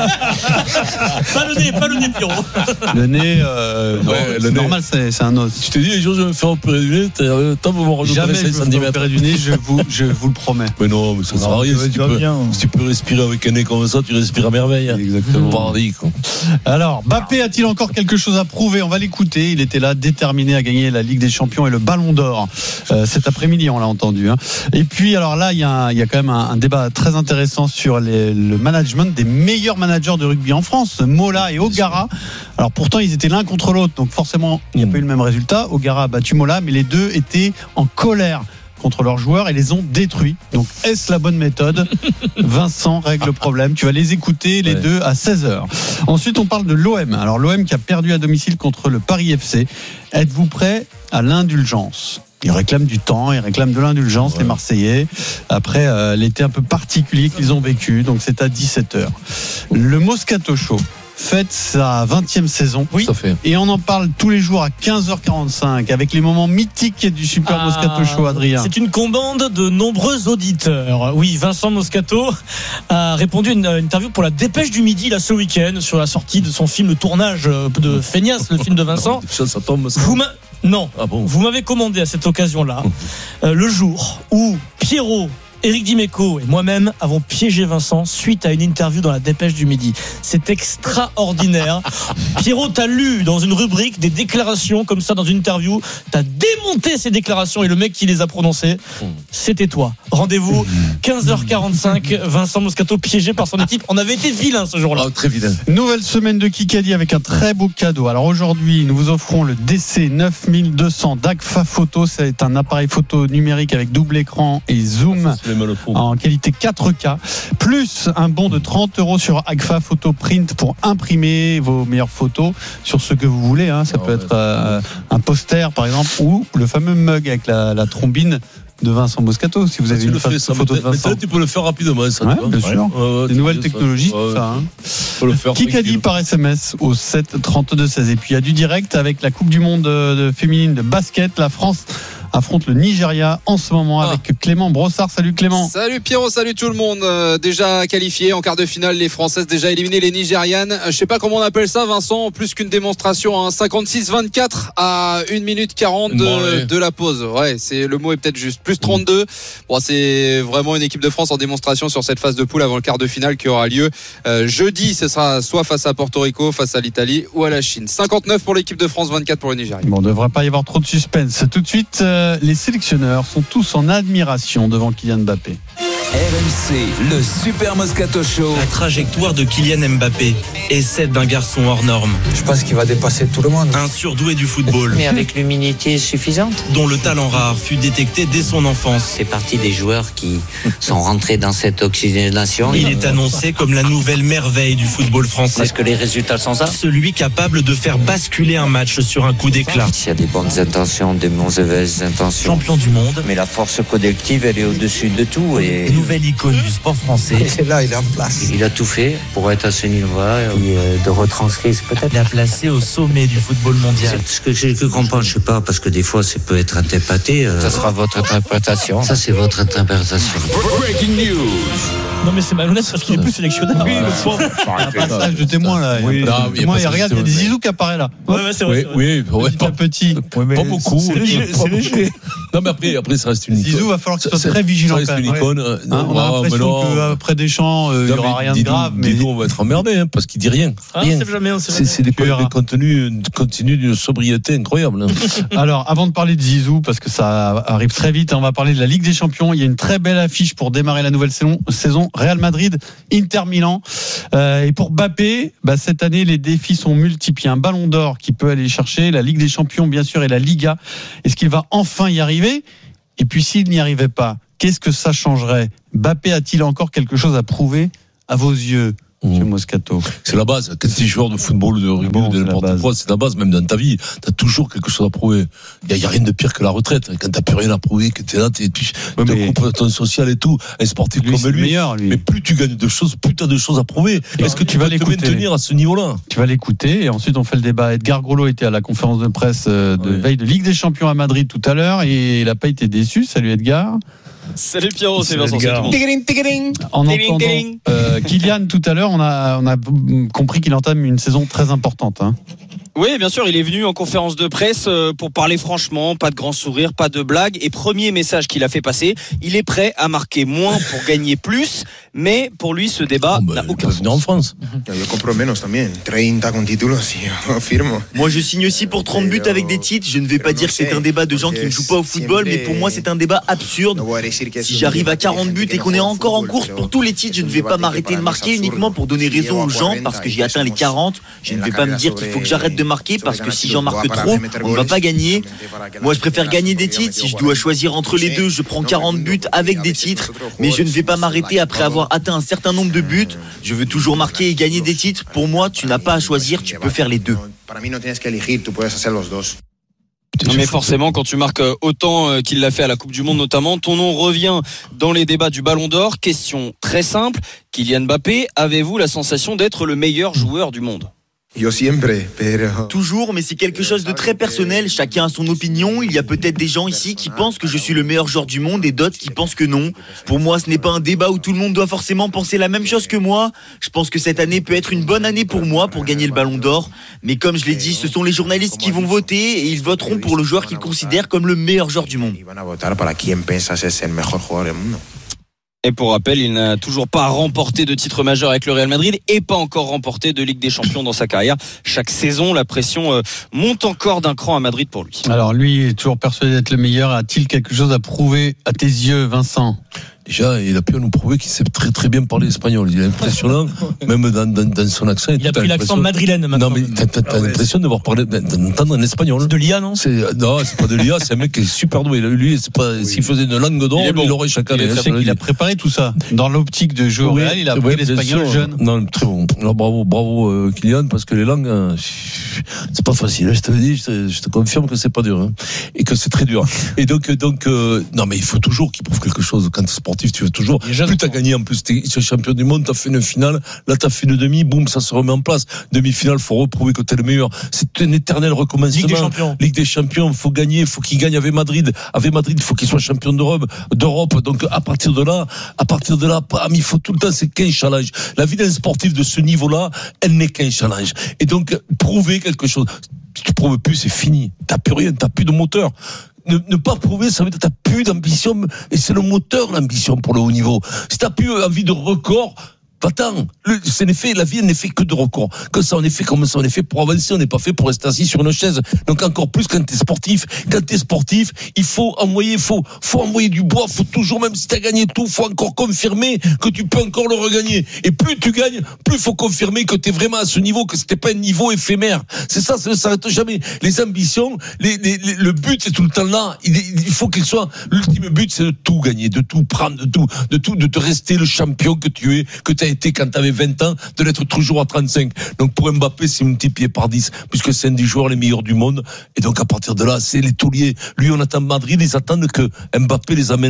Pas le nez, pas le nez, Pierrot. Le nez, euh, non, Ouais, c'est le nez. normal, c'est c'est un os. tu t'es dit, les jours, je vais me faire opérer du nez, t'as- euh, tant vous m'en rajouterez Jamais je cinq me ferai centimètres. opérer du nez, je vous, je vous le promets. Mais non, mais ça sert à rien. Si tu, peux, si tu peux respirer avec un nez comme ça, tu respires à merveille. Exactement. Paradis, quoi. Alors, Mbappé a-t-il encore quelque chose à prouver? On va l'écouter. Il était là, déterminé à gagner la Ligue des Champions et le Ballon d'Or euh, cet après-midi, on l'a entendu. Hein. Et puis, alors là, il y, a un- il y a quand même un, un débat très intéressant sur les- le management des meilleurs managers de rugby en France, Mola et O'Gara. Alors pourtant, ils étaient l'un contre l'autre, donc forcément, il n'y a pas eu le même résultat. O'Gara a battu Mola, mais les deux étaient en colère contre leurs joueurs et les ont détruits. Donc est-ce la bonne méthode? Vincent règle le problème. Tu vas les écouter les Ouais. deux à seize heures. Ensuite, on parle de l'O M. Alors l'O M qui a perdu à domicile contre le Paris F C. Êtes-vous prêt à l'indulgence? Ils réclament du temps, ils réclament de l'indulgence, Ouais. les Marseillais, après euh, l'été un peu particulier qu'ils ont vécu. Donc c'est à dix-sept heures. Le Moscato Show fête sa vingtième saison. Tout à fait. Et on en parle tous les jours à quinze heures quarante-cinq avec les moments mythiques du Super Ah, Moscato Show, Adrien. C'est une commande de nombreux auditeurs. Oui, Vincent Moscato a répondu à une une interview pour la Dépêche du Midi là ce week-end sur la sortie de son film, le tournage de Feignasse, le film de Vincent. Ça, ça tombe, ça. Vous m'a- non, Ah bon. vous m'avez commandé à cette occasion-là euh, le jour où Pierrot, Eric Dimeco et moi-même avons piégé Vincent suite à une interview dans la Dépêche du Midi. C'est extraordinaire. Pierrot, t'as lu dans une rubrique des déclarations comme ça dans une interview. T'as démonté ces déclarations et le mec qui les a prononcées, c'était toi. Rendez-vous quinze heures quarante-cinq. Vincent Moscato piégé par son équipe. On avait été vilain ce jour-là. Ah, très vilain. Nouvelle semaine de Kikadi avec un très beau cadeau. Alors aujourd'hui, nous vous offrons le D C neuf mille deux cents d'Agfa Photo. C'est un appareil photo numérique avec double écran et zoom C'est mal au fond. en qualité quatre K, plus un bon de trente euros sur Agfa Photo Print pour imprimer vos meilleures photos sur ce que vous voulez. Hein. Ça Ah peut ouais. être euh, un poster par exemple, ou le fameux mug avec la, la trombine de Vincent Moscato. Si vous avez Tu une le fa- fais, ça. photo de Mais Vincent. ça, tu peux le faire rapidement, ça. Ouais, tu vois. bien sûr. Ouais, ouais, Des tu nouvelles peux ça. technologies, Ouais, ça. Hein. Faut le faire. Kikadi tranquille. par S M S au sept trente-deux seize. Et puis il y a du direct avec la Coupe du Monde de, de féminine de basket. La France affronte le Nigeria en ce moment Ah. avec Clément Brossard. Salut Clément. Salut Pierrot, salut tout le monde. Euh, déjà qualifié en quart de finale, les Françaises déjà éliminées les Nigérianes. Euh, je sais pas comment on appelle ça, Vincent, plus qu'une démonstration. Hein. cinquante-six vingt-quatre à une minute quarante Bon, de, allez. de la pause. Ouais, c'est le mot est peut-être juste. Plus trente-deux. Bon, c'est vraiment une équipe de France en démonstration sur cette phase de poule avant le quart de finale qui aura lieu euh, jeudi. Ce sera soit face à Porto Rico, face à l'Italie ou à la Chine. cinquante-neuf pour l'équipe de France, vingt-quatre pour le Nigeria. Bon, il ne devrait pas y avoir trop de suspense. Tout de suite, euh, les sélectionneurs sont tous en admiration devant Kylian Mbappé. R M C, le Super Moscato Show. La trajectoire de Kylian Mbappé est celle d'un garçon hors norme. Je pense qu'il va dépasser tout le monde. Un surdoué du football. Mais avec l'humilité suffisante. Dont le talent rare fut détecté dès son enfance. C'est parti des joueurs qui sont rentrés dans cette oxygénation. Il est annoncé comme la nouvelle merveille du football français. Parce que les résultats sont ça. Celui capable de faire basculer un match sur un coup d'éclat. Il y a des bonnes intentions, des mauvaises intentions. Champion du monde. Mais la force collective, elle est au-dessus de tout. Et Nouvelle icône du sport français. c'est là, il est en place. Il a tout fait pour être à ce niveau-là et euh, de retranscrire peut-être. Il a placé au sommet du football mondial. Ce que j'ai cru comprendre, je sais pas, parce que des fois, ça peut être interprété. euh, ça sera votre interprétation. Ça, c'est votre interprétation. Breaking news. Non, mais c'est malhonnête parce qu'il est plus sélectionneur. Oui, le pauvre. Passage de témoin là. Oui, Non, non, il y a, il regarde, il y a des Zizou qui apparaît là. Ouais, ouais, c'est vrai. Oui, oui, ouais, Petit à petit. pas beaucoup. C'est léger. C'est léger. Non, mais après, après, ça reste une icône. Zizou va falloir qu'il soit Ça- très vigilant. Ça reste quand une même. icône. Hein, Non, on a ah, mais l'impression non. qu'après Deschamps, euh, il n'y Non, aura mais rien de dis-nous- grave. Mais dis-nous, on va être emmerdé, hein, parce qu'il dit rien. Ah, Rien. c'est jamais, on sait C'est jamais. c'est des, Tu verras. des contenus continue d'une sobriété incroyable. hein. Alors, avant de parler de Zizou, parce que ça arrive très vite, on va parler de la Ligue des Champions. Il y a une très belle affiche pour démarrer la nouvelle saison. saison Real Madrid, Inter Milan. Euh, et pour Mbappé, bah, cette année, les défis sont multiples. Il y a un ballon d'or qui peut aller chercher, la Ligue des Champions, bien sûr, et la Liga. Est-ce qu'il va enfin y arriver ? Et puis, s'il n'y arrivait pas, qu'est-ce que ça changerait ? Mbappé a-t-il encore quelque chose à prouver à vos yeux ? Monsieur Moscato. C'est la base. Quand tu es joueur de football, de rugby, Bon, de c'est la n'importe base. quoi, c'est la base. Même dans ta vie, tu as toujours quelque chose à prouver. Il n'y a, a rien de pire que la retraite. Quand tu n'as plus rien à prouver, que tu es là, tu tu Ouais, te mais- coupes ton social et tout. Un sportif Lui, comme c'est le lui. meilleur, lui. Mais plus tu gagnes de choses, plus tu as de choses à prouver. Est-ce que tu tu vas vas te l'écouter. maintenir à ce niveau-là? Tu vas l'écouter et ensuite on fait le débat. Edgar Grolot était à la conférence de presse euh, de Ouais. veille de Ligue des Champions à Madrid tout à l'heure et il n'a pas été déçu. Salut Edgar. Salut Pierrot, c'est Salut Vincent. Edgar. C'est tout. En Tiling, entendant tiling. euh, Kylian tout à l'heure, on a, on a compris qu'il entame une saison très importante. Hein. Oui, bien sûr, il est venu en conférence de presse euh, pour parler franchement, pas de grand sourire, pas de blague. Et premier message qu'il a fait passer, il est prêt à marquer moins pour gagner plus. Mais pour lui, ce débat n'a aucun sens. en France. Yo compro menos también. treinta con títulos y yo firmo. Moi, je signe aussi pour trente buts avec des titres. Je ne vais pas dire que c'est un débat de gens qui ne jouent pas au football, mais pour moi, c'est un débat absurde. Si j'arrive à quarante buts et qu'on est encore en course pour tous les titres, je ne vais pas m'arrêter de marquer uniquement pour donner raison aux gens parce que j'ai atteint les quarante. Je ne vais pas me dire qu'il faut que j'arrête de marquer parce que si j'en marque trop, on ne va pas gagner. Moi, je préfère gagner des titres. Si je dois choisir entre les deux, je prends quarante buts avec des titres, mais je ne vais pas m'arrêter après avoir atteint un certain nombre de buts. Je veux toujours marquer et gagner des titres. Pour moi, tu n'as pas à choisir, tu peux faire les deux. Para mí no tienes que elegir, tú puedes hacer los dos. Non, mais forcément, quand tu marques autant euh, qu'il l'a fait à la Coupe du Monde notamment, ton nom revient dans les débats du Ballon d'Or. Question très simple, Kylian Mbappé, avez-vous la sensation d'être le meilleur joueur du monde ? Yo siempre, pero... Toujours, mais c'est quelque chose de très personnel. Chacun a son opinion. Il y a peut-être des gens ici qui pensent que je suis le meilleur joueur du monde et d'autres qui pensent que non. Pour moi, ce n'est pas un débat où tout le monde doit forcément penser la même chose que moi. Je pense que cette année peut être une bonne année pour moi pour gagner le Ballon d'Or. Mais comme je l'ai dit, ce sont les journalistes qui vont voter et ils voteront pour le joueur qu'ils considèrent comme le meilleur joueur du monde. Van a votar para quien piensas es el mejor jugador del mundo. Et pour rappel, il n'a toujours pas remporté de titre majeur avec le Real Madrid et pas encore remporté de Ligue des Champions dans sa carrière. Chaque saison, la pression euh, monte encore d'un cran à Madrid pour lui. Alors lui est toujours persuadé d'être le meilleur. A-t-il quelque chose à prouver à tes yeux, Vincent ? Déjà, il a pu nous prouver qu'il sait très très bien parler espagnol. Il est impressionnant, même dans, dans, dans son accent. Il a pris l'accent madrilène maintenant. Non, mais t'as, t'as, t'as l'impression de voir parler, d'entendre en espagnol. C'est de l'I A, non? C'est, non, c'est pas de l'I A, c'est un mec qui est super doué. Lui, c'est pas, s'il faisait une langue d'or, il, bon. il aurait chaque année. Il, il a préparé tout ça. Dans l'optique de jouer au oui, Real, il a appris oui, l'espagnol jeune. Non, très bon. Alors, bravo, bravo, euh, Kylian, parce que les langues, euh, c'est pas facile. Hein, je te le dis, je te, je te confirme que c'est pas dur, hein, et que c'est très dur. Et donc, donc, euh, non, mais il faut toujours qu'il prouve quelque chose. Quand t'es sportif, tu veux toujours. Plus t'as gagné, en plus, t'es champion du monde, t'as fait une finale, là t'as fait une demi, boum, ça se remet en place. Demi-finale, faut reprouver que t'es le meilleur. C'est un éternel recommencement. Ligue des Champions. Ligue des Champions, faut gagner, faut qu'il gagne avec Madrid. Avec Madrid, faut qu'il soit champion d'Europe, d'Europe. Donc, à partir de là, à partir de là, bam, il faut tout le temps, c'est qu'un challenge. La vie d'un sportif de ce niveau-là, elle n'est qu'un challenge. Et donc, prouver quelque chose. Si tu prouves plus, c'est fini. T'as plus rien, t'as plus de moteur. Ne, ne pas prouver, ça veut dire que t'as plus d'ambition, et c'est le moteur, l'ambition pour le haut niveau. Si t'as plus envie de record, va-t'en. Le, c'est en effet, la vie, elle n'est fait que de records. Que ça, on est fait comme ça, on est fait pour avancer, on n'est pas fait pour rester assis sur une chaise. Donc encore plus quand t'es sportif. Quand t'es sportif, il faut envoyer, faut, faut envoyer du bois, faut toujours, même si t'as gagné tout, faut encore confirmer que tu peux encore le regagner. Et plus tu gagnes, plus faut confirmer que t'es vraiment à ce niveau, que c'était pas un niveau éphémère. C'est ça, ça ne s'arrête jamais. Les ambitions, les, les, les, le but, c'est tout le temps là. Il, il faut qu'il soit, l'ultime but, c'est de tout gagner, de tout prendre, de tout, de tout, de te rester le champion que tu es, que t'as été quand tu avais vingt ans, de l'être toujours à trente-cinq. Donc pour Mbappé, c'est multiplié par dix, puisque c'est un des joueurs les meilleurs du monde. Et donc à partir de là, c'est les tauliers. Lui, on attend Madrid, ils attendent que Mbappé les amène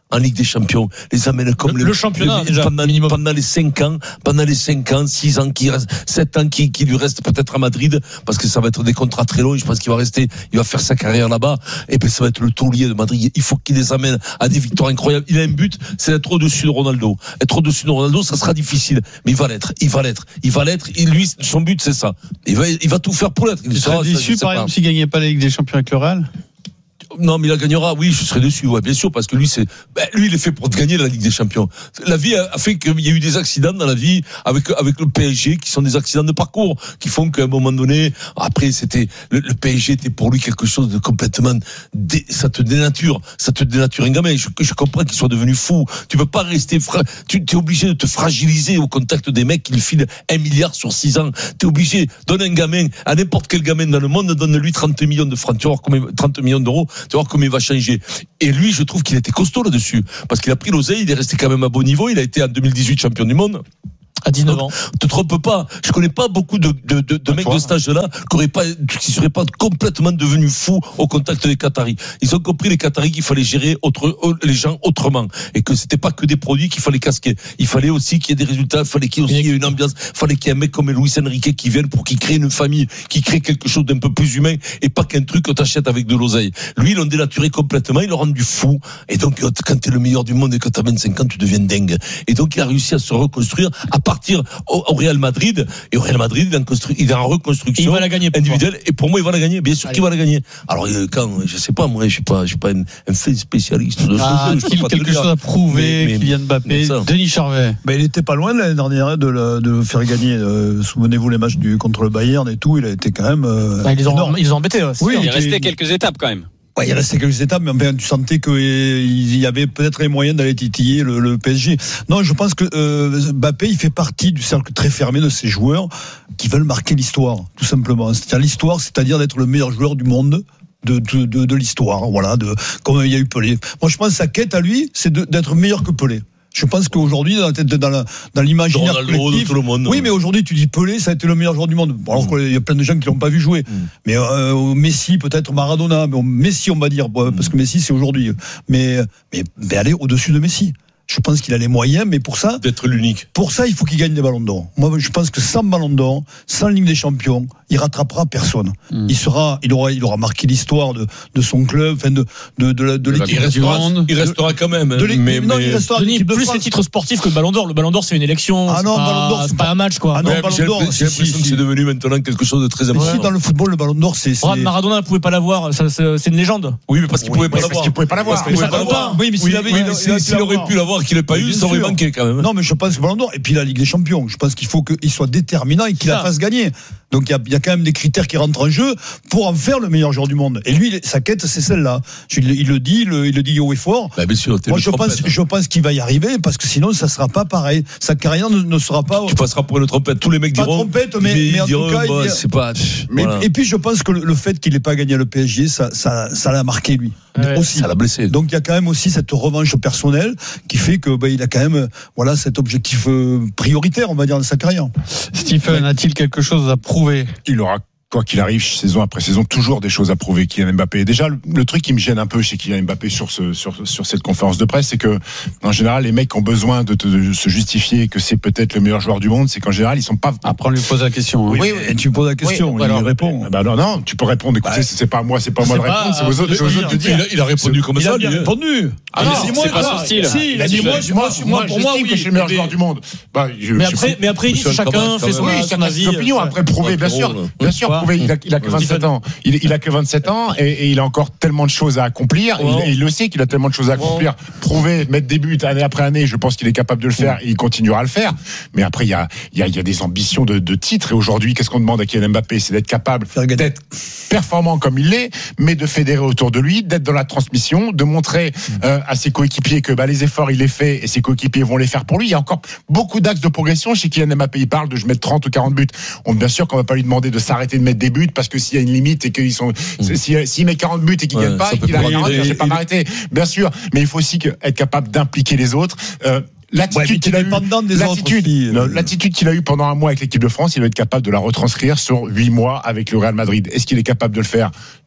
en Ligue des Champions, les amène comme le, les, le championnat les, déjà, pendant, pendant les cinq ans, pendant les cinq ans, six ans qui restent, sept ans qui, qui lui restent peut-être à Madrid, parce que ça va être des contrats très longs. Je pense qu'il va rester, il va faire sa carrière là-bas. Et puis ça va être le taulier de Madrid. Il faut qu'il les amène à des victoires incroyables. Il a un but, c'est d'être au-dessus de Ronaldo. Être au-dessus de Ronaldo, ça sera difficile, mais il va l'être. Il va l'être. Il va l'être. Et lui, son but, c'est ça. Il va, il va tout faire pour l'être. Il tu serais déçu, par exemple, s'il gagnait pas la Ligue des Champions avec le Real? Non, mais il la gagnera. Oui, je serais déçu. Ouais, bien sûr, parce que lui, c'est, ben, lui, il est fait pour gagner la Ligue des Champions. La vie a fait qu'il y a eu des accidents dans la vie avec avec le P S G qui sont des accidents de parcours qui font qu'à un moment donné, après, c'était le, le P S G était pour lui quelque chose de complètement, dé, ça te dénature, ça te dénature un gamin. Je, je comprends qu'il soit devenu fou. Tu peux pas rester, fra, tu es obligé de te fragiliser au contact des mecs qui lui filent un milliard sur six ans. T'es obligé. Donne un gamin à n'importe quel gamin dans le monde, donne-lui trente millions de francs, tu vas voir combien, trente millions d'euros. Tu vas voir comment il va changer. Et lui, je trouve qu'il était costaud là-dessus. Parce qu'il a pris l'oseille, il est resté quand même à bon niveau. Il a été en deux mille dix-huit champion du monde. À dix-neuf ans. Te trompe pas. Je connais pas beaucoup de, de, de, de mecs de cet âge-là qui auraient pas, qui seraient pas complètement devenus fous au contact des Qataris. Ils ont compris, les Qataris, qu'il fallait gérer autre, les gens autrement. Et que c'était pas que des produits qu'il fallait casquer. Il fallait aussi qu'il y ait des résultats, il fallait qu'il y ait aussi une ambiance, il fallait qu'il y ait un mec comme Luis Enrique qui vienne pour qu'il crée une famille, qui crée quelque chose d'un peu plus humain et pas qu'un truc que t'achètes avec de l'oseille. Lui, ils l'ont dénaturé complètement, ils l'ont rendu fou. Et donc, quand t'es le meilleur du monde et que t'as vingt-cinq ans, tu deviens dingue. Et donc, il a réussi à se reconstruire à partir au, au Real Madrid. Et au Real Madrid, il est en, constru- il est en reconstruction. Il va la gagner individuelle. Et pour moi, il va la gagner. Bien sûr Allez. qu'il va la gagner. Alors, quand, je sais pas, moi, je suis pas, je suis pas un, un fait spécialiste de ah, ce jeu. Il a quelque chose à prouver, mais, mais, Kylian Mbappé. Denis Charvet. Ben, il était pas loin l'année dernière de le, de le faire gagner. Euh, souvenez-vous les matchs du, contre le Bayern et tout. Il a été quand même. Euh, bah, ils ont, ils ont embêté. Ouais, oui, il est resté quelques étapes quand même. Ouais, il restait quelques étapes, mais enfin, tu sentais qu'il y avait peut-être les moyens d'aller titiller le, le P S G. Non, je pense que euh, Mbappé, il fait partie du cercle très fermé de ces joueurs qui veulent marquer l'histoire, tout simplement. C'est-à-dire l'histoire, c'est-à-dire d'être le meilleur joueur du monde. De, de, de, de l'histoire, voilà, de, comme il y a eu Pelé. Moi, je pense que sa quête à lui, c'est de, d'être meilleur que Pelé. Je pense qu'aujourd'hui, dans la tête, dans, la, dans l'imaginaire collectif, tout le monde, oui, mais aujourd'hui, tu dis Pelé, ça a été le meilleur joueur du monde. Bon, alors qu'il y a plein de gens qui l'ont pas vu jouer. Mm. Mais euh, Messi, peut-être Maradona, mais Messi, on va dire, mm. parce que Messi, c'est aujourd'hui. Mais, mais, mais aller au-dessus de Messi. Je pense qu'il a les moyens, mais pour ça, d'être l'unique. Pour ça, il faut qu'il gagne des ballons d'or. Moi, je pense que sans ballons d'or, sans Ligue des Champions, il rattrapera personne. Mm. Il sera, il aura, il aura marqué l'histoire de, de son club, enfin de, de, de, de, de l'équipe. Il restera, il restera quand même. De mais, non, mais... il restera Denis, plus les titres sportifs que le ballon d'or. Le ballon d'or, c'est une élection. Ah non, c'est ballon d'or, c'est, c'est pas un match, quoi. Ah non, ouais, ballon j'ai d'or. J'ai l'impression si, que si. c'est devenu maintenant quelque chose de très important. Si dans le football, le ballon d'or, c'est. c'est... Maradona ne pouvait pas l'avoir. Ça, c'est, c'est une légende. Oui, mais parce qu'il oui, pouvait pas l'avoir. Parce qu'il pouvait pas l'avoir. Parce qu'il pouvait pas l'avoir. Oui, mais s'il avait, s'il aurait pu l'avoir, qu'il n'ait pas eu, ça aurait manqué quand même. Non, mais je pense que le ballon d'or. Et puis la Ligue des Champions. Je pense qu'il faut qu'il soit déterminant et qu'il la fasse gagner. Donc il y a, il y a quand même des critères qui rentrent en jeu pour en faire le meilleur joueur du monde. Et lui, sa quête, c'est celle-là. Il, il le dit, il le, il le dit haut et fort. Bah, bien sûr, moi, je pense, je pense qu'il va y arriver parce que sinon, ça sera pas pareil. Sa carrière ne, ne sera pas. Tu passeras pour une trompette. Tous les mecs pas diront. Trompette, mais, mais, mais en diront, tout cas, bah, il, c'est pas. Mais, voilà. Et puis, je pense que le, le fait qu'il n'ait pas gagné le P S G, ça, ça, ça l'a marqué lui. Ouais, aussi. Ça l'a blessé. Donc il y a quand même aussi cette revanche personnelle qui fait que bah, il a quand même voilà cet objectif euh, prioritaire, on va dire, de sa carrière. Stephen, a-t-il quelque chose à prouver? Il aura, quoi qu'il arrive, saison après saison, toujours des choses à prouver, Kylian Mbappé. Déjà, le, le truc qui me gêne un peu chez Kylian Mbappé sur ce, sur, sur cette conférence de presse, c'est que, en général, les mecs ont besoin de, de, de se justifier que c'est peut-être le meilleur joueur du monde, c'est qu'en général, ils sont pas. Après, on lui pose la question. Hein. Oui, oui, et tu poses la question, oui, il alors, répond. Bah non, non, tu peux répondre. Écoutez, bah, c'est pas moi, c'est pas moi de répondre, c'est aux autres, c'est aux autres de dire. Il a, il a répondu comme il ça. Il a bien répondu. Ah non, c'est, c'est pas son style. Si, il a dit moi, moi, pour moi, oui, que je suis le meilleur joueur du monde. Mais après, mais après, il dit chacun fait son avis. Opinion. Après, prouver, bien sûr, bien sûr, prouver. Il a, il a que vingt-sept ans. Il, il a que vingt-sept ans et, et il a encore tellement de choses à accomplir. Ouais. Il, il le sait qu'il a tellement de choses à accomplir. Ouais. Prouver, mettre des buts année après année, je pense qu'il est capable de le faire ouais. et il continuera à le faire. Mais après, il y a, il y a, il y a des ambitions de, de titres. Et aujourd'hui, qu'est-ce qu'on demande à Kylian Mbappé? C'est d'être capable d'être performant comme il l'est, mais de fédérer autour de lui, d'être dans la transmission, de montrer euh, à ses coéquipiers que bah, les efforts, il les fait et ses coéquipiers vont les faire pour lui. Il y a encore beaucoup d'axes de progression chez Kylian Mbappé. Il parle de je mets trente ou quarante buts. On, bien sûr qu'on va pas lui demander de s'arrêter de mettre des buts parce que s'il y a une limite et qu'ils sont, mmh. s'il si met quarante buts et qu'il ouais, gagne pas, et qu'il a quarante, je vais pas m'arrêter. Bien sûr, mais il faut aussi être capable d'impliquer les autres. Euh, L'attitude, ouais, qu'il a eu, l'attitude, euh... l'attitude qu'il a eu pendant un mois avec l'équipe de France, il va être capable de la retranscrire sur huit mois avec le Real Madrid. Est-ce qu'il est capable de le faire?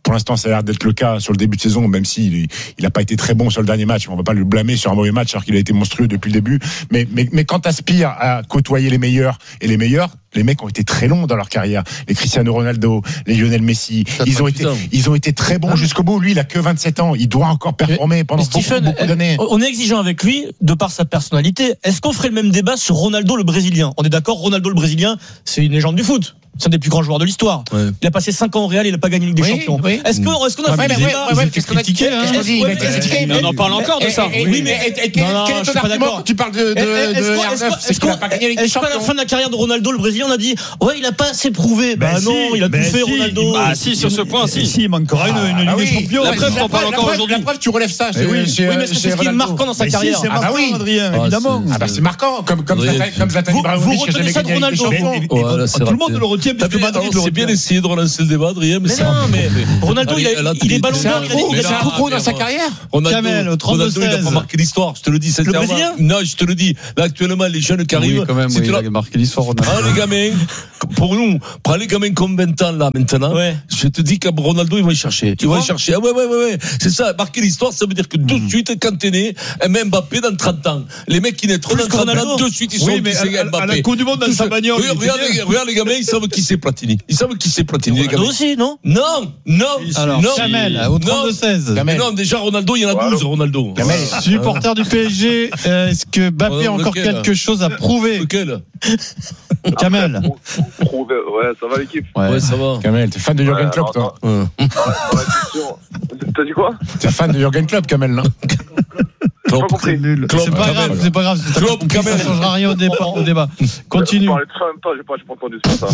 Pour l'instant, ça a l'air d'être le cas sur le début de saison, même s'il il a pas été très bon sur le dernier match. On va pas le blâmer sur un mauvais match, alors qu'il a été monstrueux depuis le début. Mais, mais, mais quand t'aspires à côtoyer les meilleurs et les meilleurs, les mecs ont été très longs dans leur carrière. Les Cristiano Ronaldo, les Lionel Messi, ils ont été, ils ont été très bons jusqu'au bout. Lui, il a que vingt-sept ans. Il doit encore performer pendant beaucoup, Stephen, beaucoup d'années. On est exigeant avec lui, de par sa personnalité. Est-ce qu'on ferait le même débat sur Ronaldo le Brésilien? On est d'accord, Ronaldo le Brésilien, c'est une légende du foot. C'est un des plus grands joueurs de l'histoire. Ouais. Il a passé cinq ans au Real, il n'a pas gagné Ligue des oui, Champions. Oui. Est-ce qu'on est-ce qu'on a ouais, fait ouais, ouais, ouais, qu'est-ce qu'on a critiqué On en parle encore de ça. Oui, mais quel est ton argument quand tu parles de R neuf? C'est qu'il n'a pas gagné Ligue des Champions. Est-ce qu'à la fin de la carrière de Ronaldo, le Brésilien, on a dit ouais, il a pas assez prouvé. Bah non, il a tout fait Ronaldo. Ah si, sur ce point, si. Si, il manque encore une Ligue des Champions. La preuve, t'en parles encore aujourd'hui. La preuve, tu relèves ça. Oui, mais c'est ce qui est marquant dans sa carrière. C'est marquant, Adrien, évidemment. Ah bah c'est marquant, comme Zlatan Ibrahimovic qui a jamais gagné Ligue des Champions. Tout le monde le retient parce que Madrid le retient. C'est bien essayé de relancer le débat, Adrien, mais non, mais Ronaldo, il est ballon d'or, il a trop trop dans sa carrière. Camel, Ronaldo, il n'a pas marqué l'histoire, je te le dis sincèrement. Le Brésilien ? Non, je te le dis. Là, actuellement, les jeunes qui arrivent. Oui, quand même, oui, il a marqué l'histoire, Ronaldo. Ah, les gamins, pour nous, prends les gamins comme vingt ans, là, maintenant. Ouais. Je te dis que Ronaldo, il va y chercher. Il va y chercher. Ah, ouais, ouais, ouais, ouais. C'est ça. Marquer l'histoire, ça veut dire que tout de suite, quand t'es né, même Mbappé dans trente ans. Les mecs qui naîtront dans trente ans, tout de suite, ils sont oui, mais à, Mbappé. À la Coupe du Monde dans sa bagnole. Regarde, regarde les gamins, ils savent qui c'est Platini. Ils savent qui c'est Platini, les gamins. aussi, non? Non, non. Alors, non. Kamel, au trente-deux seize. Non, déjà, Ronaldo, il y en a douze, Ronaldo. Supporter du P S G, est-ce que Mbappé a encore quelque chose à prouver? Lequel? Kamel. Prouver, ouais, ça va l'équipe. Ouais, ça va. Kamel, t'es fan de Jürgen Klopp, toi? Dans la question. T'as dit quoi? T'es fan de Jürgen Klopp, Kamel, non? J'ai pas compris. C'est pas grave, c'est pas grave. Klopp, Kamel. Ça changera rien au débat. Continue. Je parlais très en même temps, j'ai pas, j'ai pas entendu ça.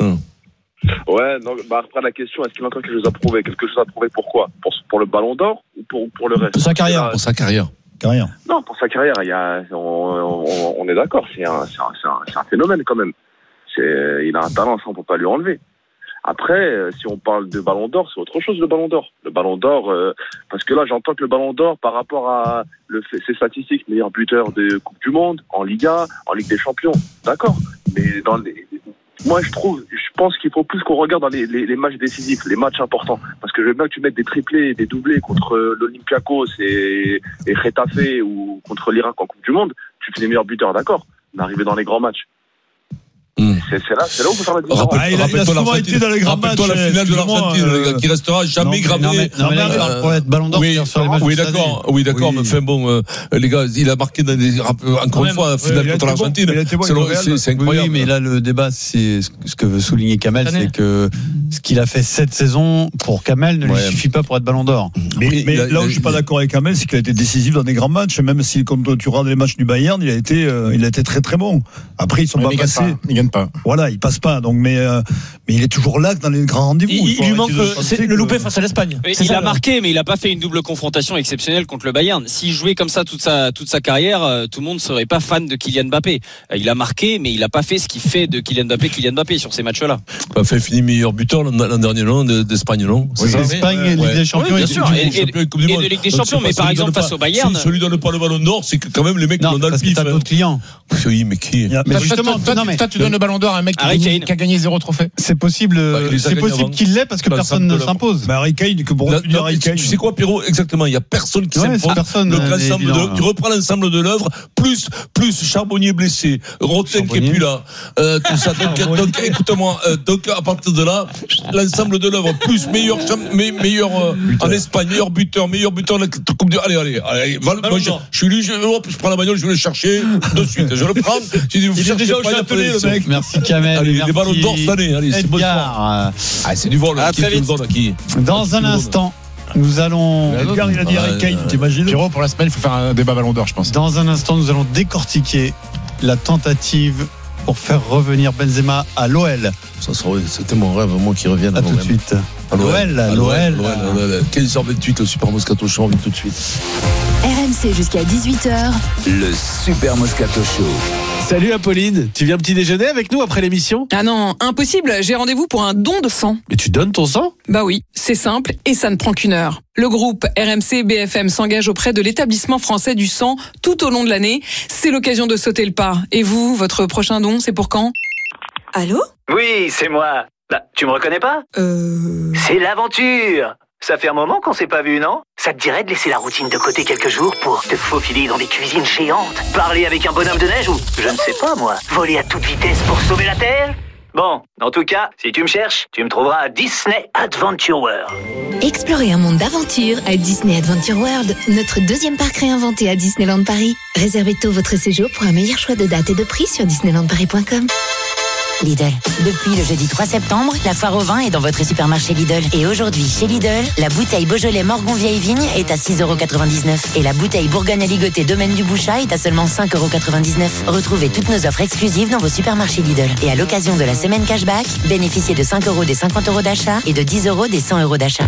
Ouais, donc, bah, après la question, est-ce qu'il a encore quelque chose à prouver? Quelque chose à prouver pourquoi? Pour, pour le ballon d'or ou pour, pour le reste? Pour sa carrière. Là, pour sa carrière. Carrière. Non, pour sa carrière, il y a, on, on, on est d'accord, c'est un, c'est, un, c'est, un, c'est un phénomène quand même. C'est, il a un talent, ça on peut pas lui enlever. Après, si on parle de ballon d'or, c'est autre chose le ballon d'or. Le ballon d'or, euh, parce que là j'entends que le ballon d'or par rapport à le, ses statistiques, meilleur buteur de Coupe du Monde, en Liga, en Ligue des Champions, d'accord. Mais dans les, moi je trouve, je pense qu'il faut plus qu'on regarde dans les, les, les matchs décisifs, les matchs importants. Parce que je veux bien que tu mettes des triplés, des doublés contre l'Olympiakos et, et Getafe ou contre l'Irak en Coupe du Monde, tu fais les meilleurs buteurs, d'accord. Mais arriver dans les grands matchs. Mmh. C'est, c'est, là, c'est là où on peut faire la différence. Rappelle, ah, il, a, il a souvent été dans les grands matchs. Rappelle-toi la finale de l'Argentine, euh, qui restera jamais gravée. Non, mais, non, mais là, euh, pour être ballon d'or, oui, sur les matchs oui, d'accord, oui, d'accord, oui. Mais enfin bon, euh, les gars, il a marqué dans des, encore une fois, la finale ouais, contre l'Argentine. Bon, c'est, bon, c'est, c'est incroyable. Oui, mais là, le débat, c'est ce que veut souligner Kamel, c'est que ce qu'il a fait cette saison pour Kamel ne lui suffit pas pour être ballon d'or. Mais, mais là où je suis pas d'accord avec Kamel, c'est qu'il a été décisif dans des grands matchs, même si quand tu regardes les matchs du Bayern, il a été, il a été très très bon. Après, ils sont pas passés. Ils gagnent pas. Voilà, ils passent pas. Donc, mais, euh, mais il est toujours là dans les grands rendez-vous. Il, il, il lui manque c'est le loupé face à l'Espagne. C'est il ça, a là. marqué, mais il a pas fait une double confrontation exceptionnelle contre le Bayern. S'il jouait comme ça toute sa toute sa carrière, tout le monde serait pas fan de Kylian Mbappé. Il a marqué, mais il a pas fait ce qu'il fait de Kylian Mbappé, Kylian Mbappé sur ces matchs-là. Il a fait fini meilleur buteur l'an dernier, non, d'Espagne, non. Oui, Espagne, ouais. Ligue des Champions, oui, bien sûr, et, et, et de Ligue des Champions. Mais par exemple face au Bayern, si celui donne pas le ballon d'or, c'est que quand même les mecs l'ont dans le pif. T'as d'autres clients. Oui, mais qui? Mais justement, toi, tu donnes le ballon d'or à un mec qui a gagné zéro trophée. C'est possible, bah, c'est possible qu'il l'ait parce que personne ne s'impose. Mais Harry Kane, que pour dire Harry Kane. Tu sais quoi, Pierrot? Exactement. Il y a personne qui ouais, s'impose. Donc, l'ensemble de, tu reprends l'ensemble de l'œuvre, plus, plus Charbonnier blessé, Roten qui est plus là, euh, tout ça. Donc, donc écoute-moi, euh, donc, à partir de là, l'ensemble de l'œuvre, plus meilleur, meilleur, euh, en Espagne, meilleur buteur, meilleur buteur de la Coupe du, allez, allez, allez, va, moi, je, je suis lui, je, je prends la bagnole, je vais le chercher de suite. Je le prends. Tu dis, vous il est déjà au Châtelet, le mec. Merci, Kamel. Allez, les ballons d'or cette année, allez, c'est bon. Ah, c'est du vol. À très vite. Dans un instant, nous allons. Edgar, il a dit Harry Kane, t'imagines? Pierrot, pour la semaine, il faut faire un débat ballon d'or, je pense. Dans un instant, nous allons décortiquer la tentative pour faire revenir Benzema à l'O L. Ça serait, c'était mon rêve, moi qui revienne. À tout de suite. L'O L, l'O L. quinze heures vingt-huit, le Super Moscato Show, tout de suite. R M C jusqu'à dix-huit heures. Le Super Moscato Show. Salut Apolline, tu viens petit déjeuner avec nous après l'émission? Ah non, impossible, j'ai rendez-vous pour un don de sang. Mais tu donnes ton sang? Bah oui, c'est simple et ça ne prend qu'une heure. Le groupe R M C B F M s'engage auprès de l'établissement français du sang tout au long de l'année. C'est l'occasion de sauter le pas. Et vous, votre prochain don, c'est pour quand? Allô? Oui, c'est moi. Bah, tu me reconnais pas ? Euh... C'est l'aventure. Ça fait un moment qu'on s'est pas vu, non ? Ça te dirait de laisser la routine de côté quelques jours pour te faufiler dans des cuisines géantes, parler avec un bonhomme de neige ou, je ne sais pas moi, voler à toute vitesse pour sauver la Terre ? Bon, en tout cas, si tu me cherches, tu me trouveras à Disney Adventure World. Explorez un monde d'aventure à Disney Adventure World, notre deuxième parc réinventé à Disneyland Paris. Réservez tôt votre séjour pour un meilleur choix de date et de prix sur disneyland paris point com. Lidl. Depuis le jeudi trois septembre, la foire au vin est dans votre supermarché Lidl. Et aujourd'hui, chez Lidl, la bouteille Beaujolais Morgon Vieille Vigne est à six euros quatre-vingt-dix-neuf et la bouteille Bourgogne Aligoté Domaine du Bouchat est à seulement cinq euros quatre-vingt-dix-neuf. Retrouvez toutes nos offres exclusives dans vos supermarchés Lidl. Et à l'occasion de la semaine cashback, bénéficiez de cinq euros des cinquante euros d'achat et de dix euros des cent euros d'achat.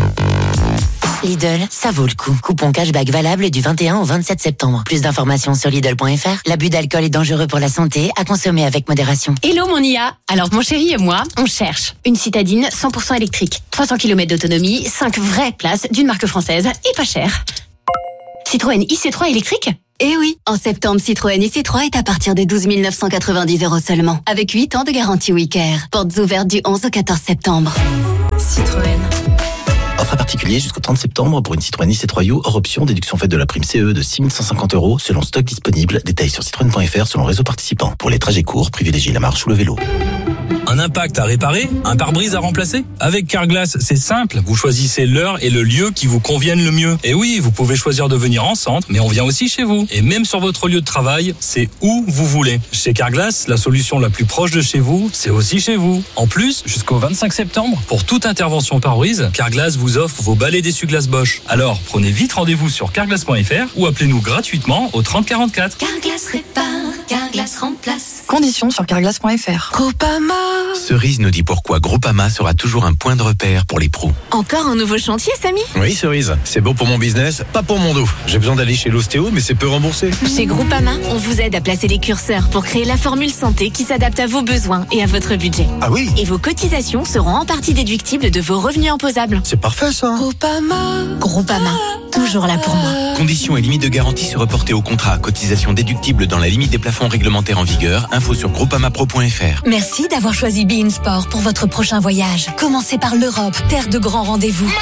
Lidl, ça vaut le coup. Coupon cashback valable du vingt et un au vingt-sept septembre. Plus d'informations sur Lidl point F R. L'abus d'alcool est dangereux pour la santé, à consommer avec modération. Hello mon I A. Alors mon chéri et moi, on cherche une citadine cent pour cent électrique, trois cents kilomètres d'autonomie, cinq vraies places d'une marque française et pas cher. Citroën I C trois électrique ? Eh oui, en septembre, Citroën I C trois est à partir de douze mille neuf cent quatre-vingt-dix euros seulement, avec huit ans de garantie WeCare. Portes ouvertes du onze au quatorze septembre. Citroën. Offre à particulier jusqu'au trente septembre pour une Citroën I C trois U hors option, déduction faite de la prime C E de six mille cent cinquante euros selon stock disponible. Détails sur citroën point F R selon réseau participant. Pour les trajets courts, privilégiez la marche ou le vélo. Un impact à réparer, un pare-brise à remplacer. Avec Carglass, c'est simple. Vous choisissez l'heure et le lieu qui vous conviennent le mieux. Et oui, vous pouvez choisir de venir en centre, mais on vient aussi chez vous. Et même sur votre lieu de travail, c'est où vous voulez. Chez Carglass, la solution la plus proche de chez vous, c'est aussi chez vous. En plus, jusqu'au vingt-cinq septembre, pour toute intervention pare-brise, Carglass vous offre vos balais d'essuie-glace Bosch. Alors, prenez vite rendez-vous sur carglass point F R ou appelez-nous gratuitement au trente quarante-quatre. Carglass répare, Carglass remplace. Conditions sur carglass point F R. Groupama. Cerise nous dit pourquoi Groupama sera toujours un point de repère pour les pros. Encore un nouveau chantier, Samy ? Oui, Cerise, c'est bon pour mon business, pas pour mon dos. J'ai besoin d'aller chez l'ostéo, mais c'est peu remboursé. Chez Groupama, on vous aide à placer les curseurs pour créer la formule santé qui s'adapte à vos besoins et à votre budget. Ah oui ? Et vos cotisations seront en partie déductibles de vos revenus imposables. C'est parfait ça. Groupama. Groupama, toujours là pour moi. Conditions et limites de garantie se reporter au contrat. Cotisation déductible dans la limite des plafonds réglementaires en vigueur. Info sur groupama pro point F R. Merci d'avoir choisi Be In Sport pour votre prochain voyage. Commencez par l'Europe, terre de grands rendez-vous.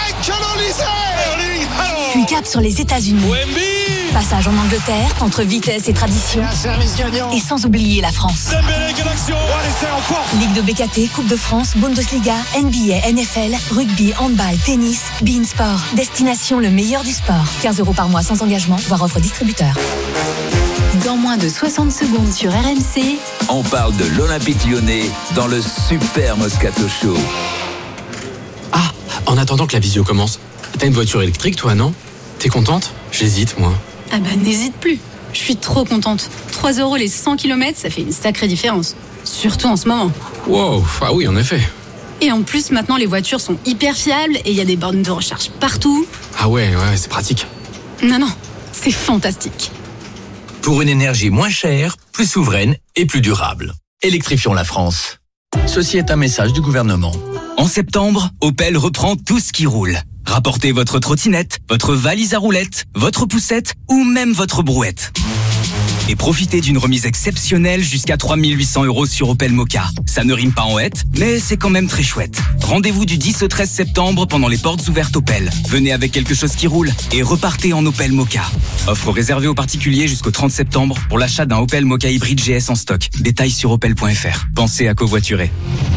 Puis cap sur les États-Unis. Passage en Angleterre, entre vitesse et tradition. Et sans oublier la France. Ligue de B K T, Coupe de France, Bundesliga, N B A, N F L, rugby, handball, tennis, Be In Sport. Destination le meilleur du sport. quinze euros par mois sans engagement, voire offre distributeur. Dans moins de soixante secondes sur R M C, on parle de l'Olympique Lyonnais dans le Super Moscato Show. Ah, en attendant que la visio commence, t'as une voiture électrique toi, non ? T'es contente ? J'hésite moi. Ah bah n'hésite plus. Je suis trop contente. trois euros les cent kilomètres, ça fait une sacrée différence. Surtout en ce moment. Wow, ah oui en effet. Et en plus maintenant les voitures sont hyper fiables et il y a des bornes de recharge partout. Ah ouais, ouais, c'est pratique. Non, non, c'est fantastique. Pour une énergie moins chère, plus souveraine et plus durable. Électrifions la France. Ceci est un message du gouvernement. En septembre, Opel reprend tout ce qui roule. Rapportez votre trottinette, votre valise à roulettes, votre poussette ou même votre brouette. Et profitez d'une remise exceptionnelle jusqu'à trois mille huit cents euros sur Opel Mokka. Ça ne rime pas en hête, mais c'est quand même très chouette. Rendez-vous du dix au treize septembre pendant les portes ouvertes Opel. Venez avec quelque chose qui roule et repartez en Opel Mokka. Offre réservée aux particuliers jusqu'au trente septembre pour l'achat d'un Opel Mokka hybride G S en stock. Détails sur opel point F R. Pensez à covoiturer.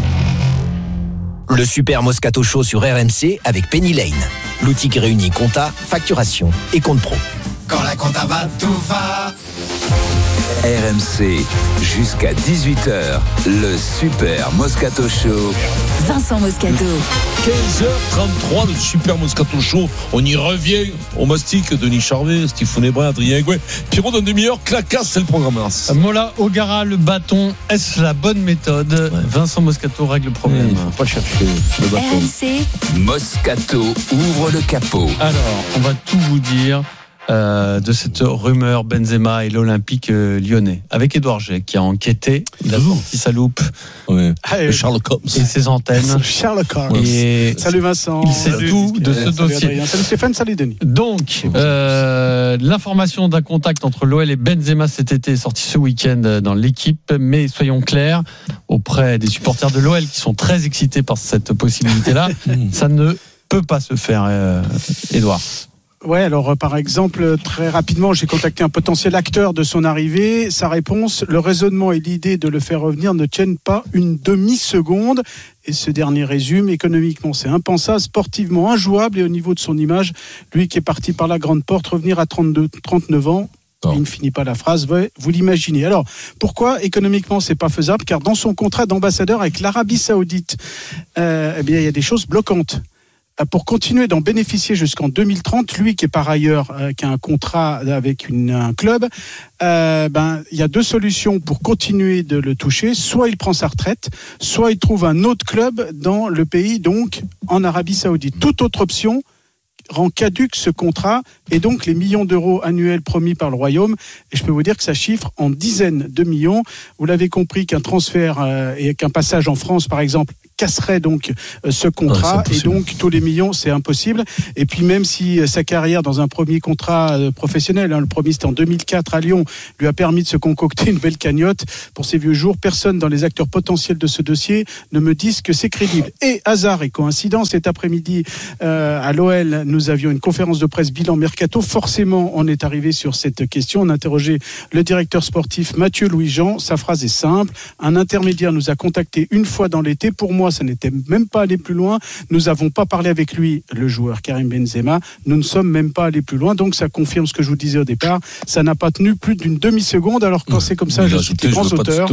Le Super Moscato Show sur R M C avec Penny Lane. L'outil qui réunit compta, facturation et compte pro. Quand la compta va, tout va. R M C, jusqu'à dix-huit heures, le Super Moscato Show. Vincent Moscato. quinze heures trente-trois, le Super Moscato Show. On y revient au mastic. Denis Charvet, Stéphane Brun, Adrien Gouet. Pierrot, dans demi-heure, clacasse, c'est le programme. Mola O'Gara, le bâton. Est-ce la bonne méthode ? Ouais. Vincent Moscato règle le problème. Il ne faut pas chercher le bâton. R M C. Moscato ouvre le capot. Alors, on va tout vous dire. euh, de cette rumeur Benzema et l'Olympique euh, lyonnais. Avec Édouard G qui a enquêté, il a sorti sa loupe, oui. ah, Sherlock Holmes et ses antennes. Sherlock Holmes. Et salut Vincent. Il sait salut. tout de ce salut dossier. Adrien. Salut Stéphane, salut Denis. Donc, euh, l'information d'un contact entre l'O L et Benzema cet été est sortie ce week-end dans l'équipe, mais soyons clairs, auprès des supporters de l'O L qui sont très excités par cette possibilité-là, ça ne peut pas se faire, euh, Édouard. Ouais, alors euh, par exemple, très rapidement, j'ai contacté un potentiel acteur de son arrivée. Sa réponse, le raisonnement et l'idée de le faire revenir ne tiennent pas une demi-seconde. Et ce dernier résume, économiquement, c'est impensable, sportivement injouable et au niveau de son image, lui qui est parti par la grande porte, revenir à trente-deux, trente-neuf ans. Non. Il ne finit pas la phrase, vous l'imaginez. Alors, pourquoi économiquement c'est pas faisable? Car dans son contrat d'ambassadeur avec l'Arabie Saoudite, euh, eh bien, il y a des choses bloquantes. Pour continuer d'en bénéficier jusqu'en deux mille trente, lui qui est par ailleurs euh, qui a un contrat avec une, un club, euh, ben il y a deux solutions pour continuer de le toucher. Soit il prend sa retraite, soit il trouve un autre club dans le pays, donc en Arabie Saoudite. Toute autre option rend caduque ce contrat et donc les millions d'euros annuels promis par le Royaume. Et je peux vous dire que ça chiffre en dizaines de millions. Vous l'avez compris qu'un transfert euh, et qu'un passage en France, par exemple, casserait donc euh, ce contrat ouais, et donc tous les millions, c'est impossible. Et puis même si euh, sa carrière dans un premier contrat euh, professionnel, hein, le premier c'était en deux mille quatre à Lyon, lui a permis de se concocter une belle cagnotte pour ses vieux jours, personne dans les acteurs potentiels de ce dossier ne me disent que c'est crédible. Et hasard et coïncidence, cet après-midi euh, à l'O L, nous avions une conférence de presse bilan mercato. Forcément, on est arrivé sur cette question. On a interrogé le directeur sportif Mathieu Louis-Jean. Sa phrase est simple. Un intermédiaire nous a contacté une fois dans l'été. Pour moi, ça n'était même pas allé plus loin. Nous n'avons pas parlé avec lui, le joueur Karim Benzema. Nous ne sommes même pas allés plus loin. Donc, ça confirme ce que je vous disais au départ. Ça n'a pas tenu plus d'une demi-seconde. Alors, quand c'est comme ça, je cite les grands auteurs.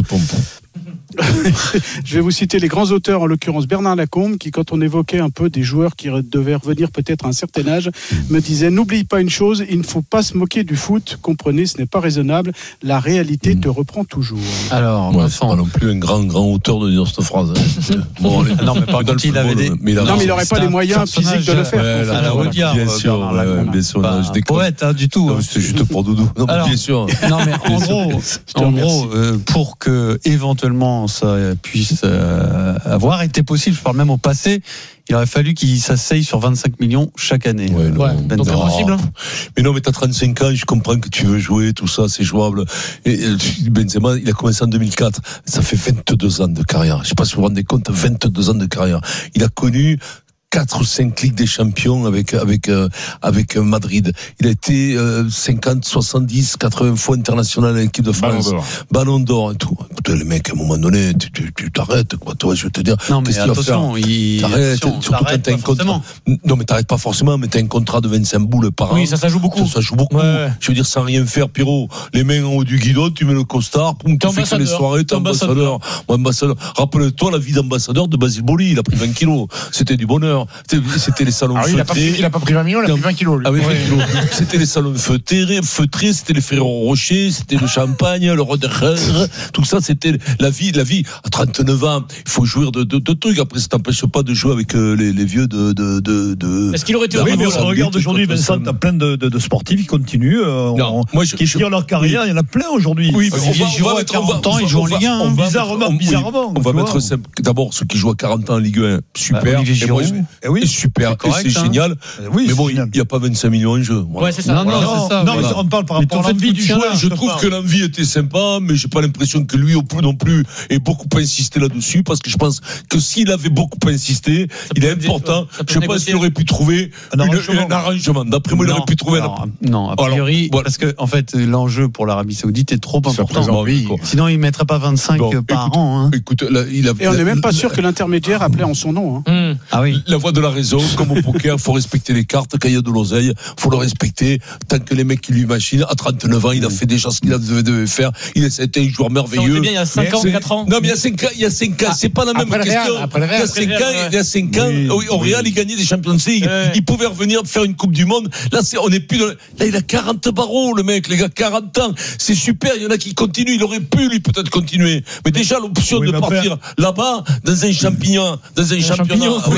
Je vais vous citer les grands auteurs, en l'occurrence Bernard Lacombe, qui, quand on évoquait un peu des joueurs qui devaient revenir peut-être à un certain âge, me disait: n'oublie pas une chose, il ne faut pas se moquer du foot. Comprenez, ce n'est pas raisonnable. La réalité te reprend toujours. Alors, moi, c'est pas non plus un grand, grand auteur de dire cette phrase. Hein. Bon, allez, non, mais par contre, il avait des. Mais il non, mais il n'aurait pas les moyens physiques de le faire. Ouais, à la Audiard, bien sûr, ouais, bien sûr. Pas un poète, hein, du tout. Non, c'était juste pour Doudou. Non, alors, bien sûr. Non, mais en gros, en gros, euh, pour que éventuellement ça puisse euh, avoir été possible, je parle même au passé, il aurait fallu qu'il s'asseye sur vingt-cinq millions chaque année. Ouais, non, ouais, donc c'est possible. Hein. Mais non, mais t'as trente-cinq ans, je comprends que tu veux jouer, tout ça, c'est jouable. Et, et Benzema, il a commencé en deux mille quatre. Ça fait vingt-deux ans de carrière. Je sais pas si vous vous rendez compte, vingt-deux ans de carrière. Il a connu quatre ou cinq Ligues des Champions avec avec euh, avec Madrid. Il a été euh, cinquante, soixante-dix, quatre-vingts fois international à l'équipe de France. Ballon d'or. Ballon d'or et tout. Écoutez, les mecs, à un moment donné, tu, tu, tu t'arrêtes, quoi. Toi, je vais te dire. Non, mais attention, il... T'arrêtes, surtout quand t'as un contrat. Non, mais t'arrêtes pas forcément, mais t'as un contrat de vingt-cinq boules par an. Oui, ça, ça joue beaucoup. Ça, ça joue beaucoup. Ouais. Je veux dire, sans rien faire, Pierrot. Les mains en haut du guidon, tu mets le costard, poum, tu fais que les soirées, t'es ambassadeur. Moi, ambassadeur. Rappelle-toi la vie d'ambassadeur de Basile Boli. Il a pris vingt kilos. C'était du bonheur. C'était les salons ah oui, feutrés. Il n'a pas, pas pris vingt millions, il a pris vingt kilos. Lui. Ah oui, vingt kilos. C'était les salons feutrés, feutrés, c'était les Ferrero Rocher, c'était le champagne, le Roderer. Tout ça, c'était la vie. La vie, à trente-neuf ans, il faut jouir de, de, de trucs. Après, ça t'empêche pas de jouer avec euh, les, les vieux de, de, de, de. Est-ce qu'il aurait été oui, mais on regarde aujourd'hui, Vincent, t'as plein de, de, de sportifs qui continuent. Euh, non, on, moi, je, qui tirent leur carrière, oui. Il y en a plein aujourd'hui. Oui, Olivier Giroud à quarante ans, il joue en Ligue un. On bizarrement, bizarrement. On va mettre d'abord ceux qui jouent à quarante ans en Ligue un. Super. Olivier Giroud. Oui, super. C'est génial. Oui, mais bon, il n'y a pas vingt-cinq millions en jeu. Voilà. Ouais, c'est ça. Non, non, non, c'est ça, non mais on parle par rapport à l'envie du joueur. Je trouve que l'envie était sympa, mais j'ai pas l'impression que lui, au plus non plus, ait beaucoup insisté là-dessus, parce que je pense que s'il avait beaucoup insisté, il est important. Je pense qu'il aurait pu trouver un arrangement. D'après moi, il aurait pu trouver un. Non, a priori, parce que, en fait, l'enjeu pour l'Arabie Saoudite est trop important. Sinon, il ne mettrait pas vingt-cinq par an. Écoute, il a. Et on n'est même pas sûr que l'intermédiaire appelait en son nom. Ah oui. La voix de la raison, comme au poker, il faut respecter les cartes. Quand il y a de l'oseille, faut le respecter. Tant que les mecs qui lui machinent, à trente-neuf ans, il a fait déjà ce qu'il devait faire. Il a été un joueur merveilleux. C'était bien il y a cinq ans, quatre ans. Non, mais il y a cinq ans, il y a cinq ans, c'est pas la même question. Il y a cinq ans, il y a cinq ans, au Real, il gagnait des Champions League. Il pouvait revenir faire une Coupe du Monde. Là, c'est, on est plus dans, là, il a quarante barreaux, le mec, les gars, quarante ans. C'est super. Il y en a qui continuent. Il aurait pu, lui, peut-être continuer. Mais déjà, l'option de partir là-bas, dans un champignon, dans un champignon,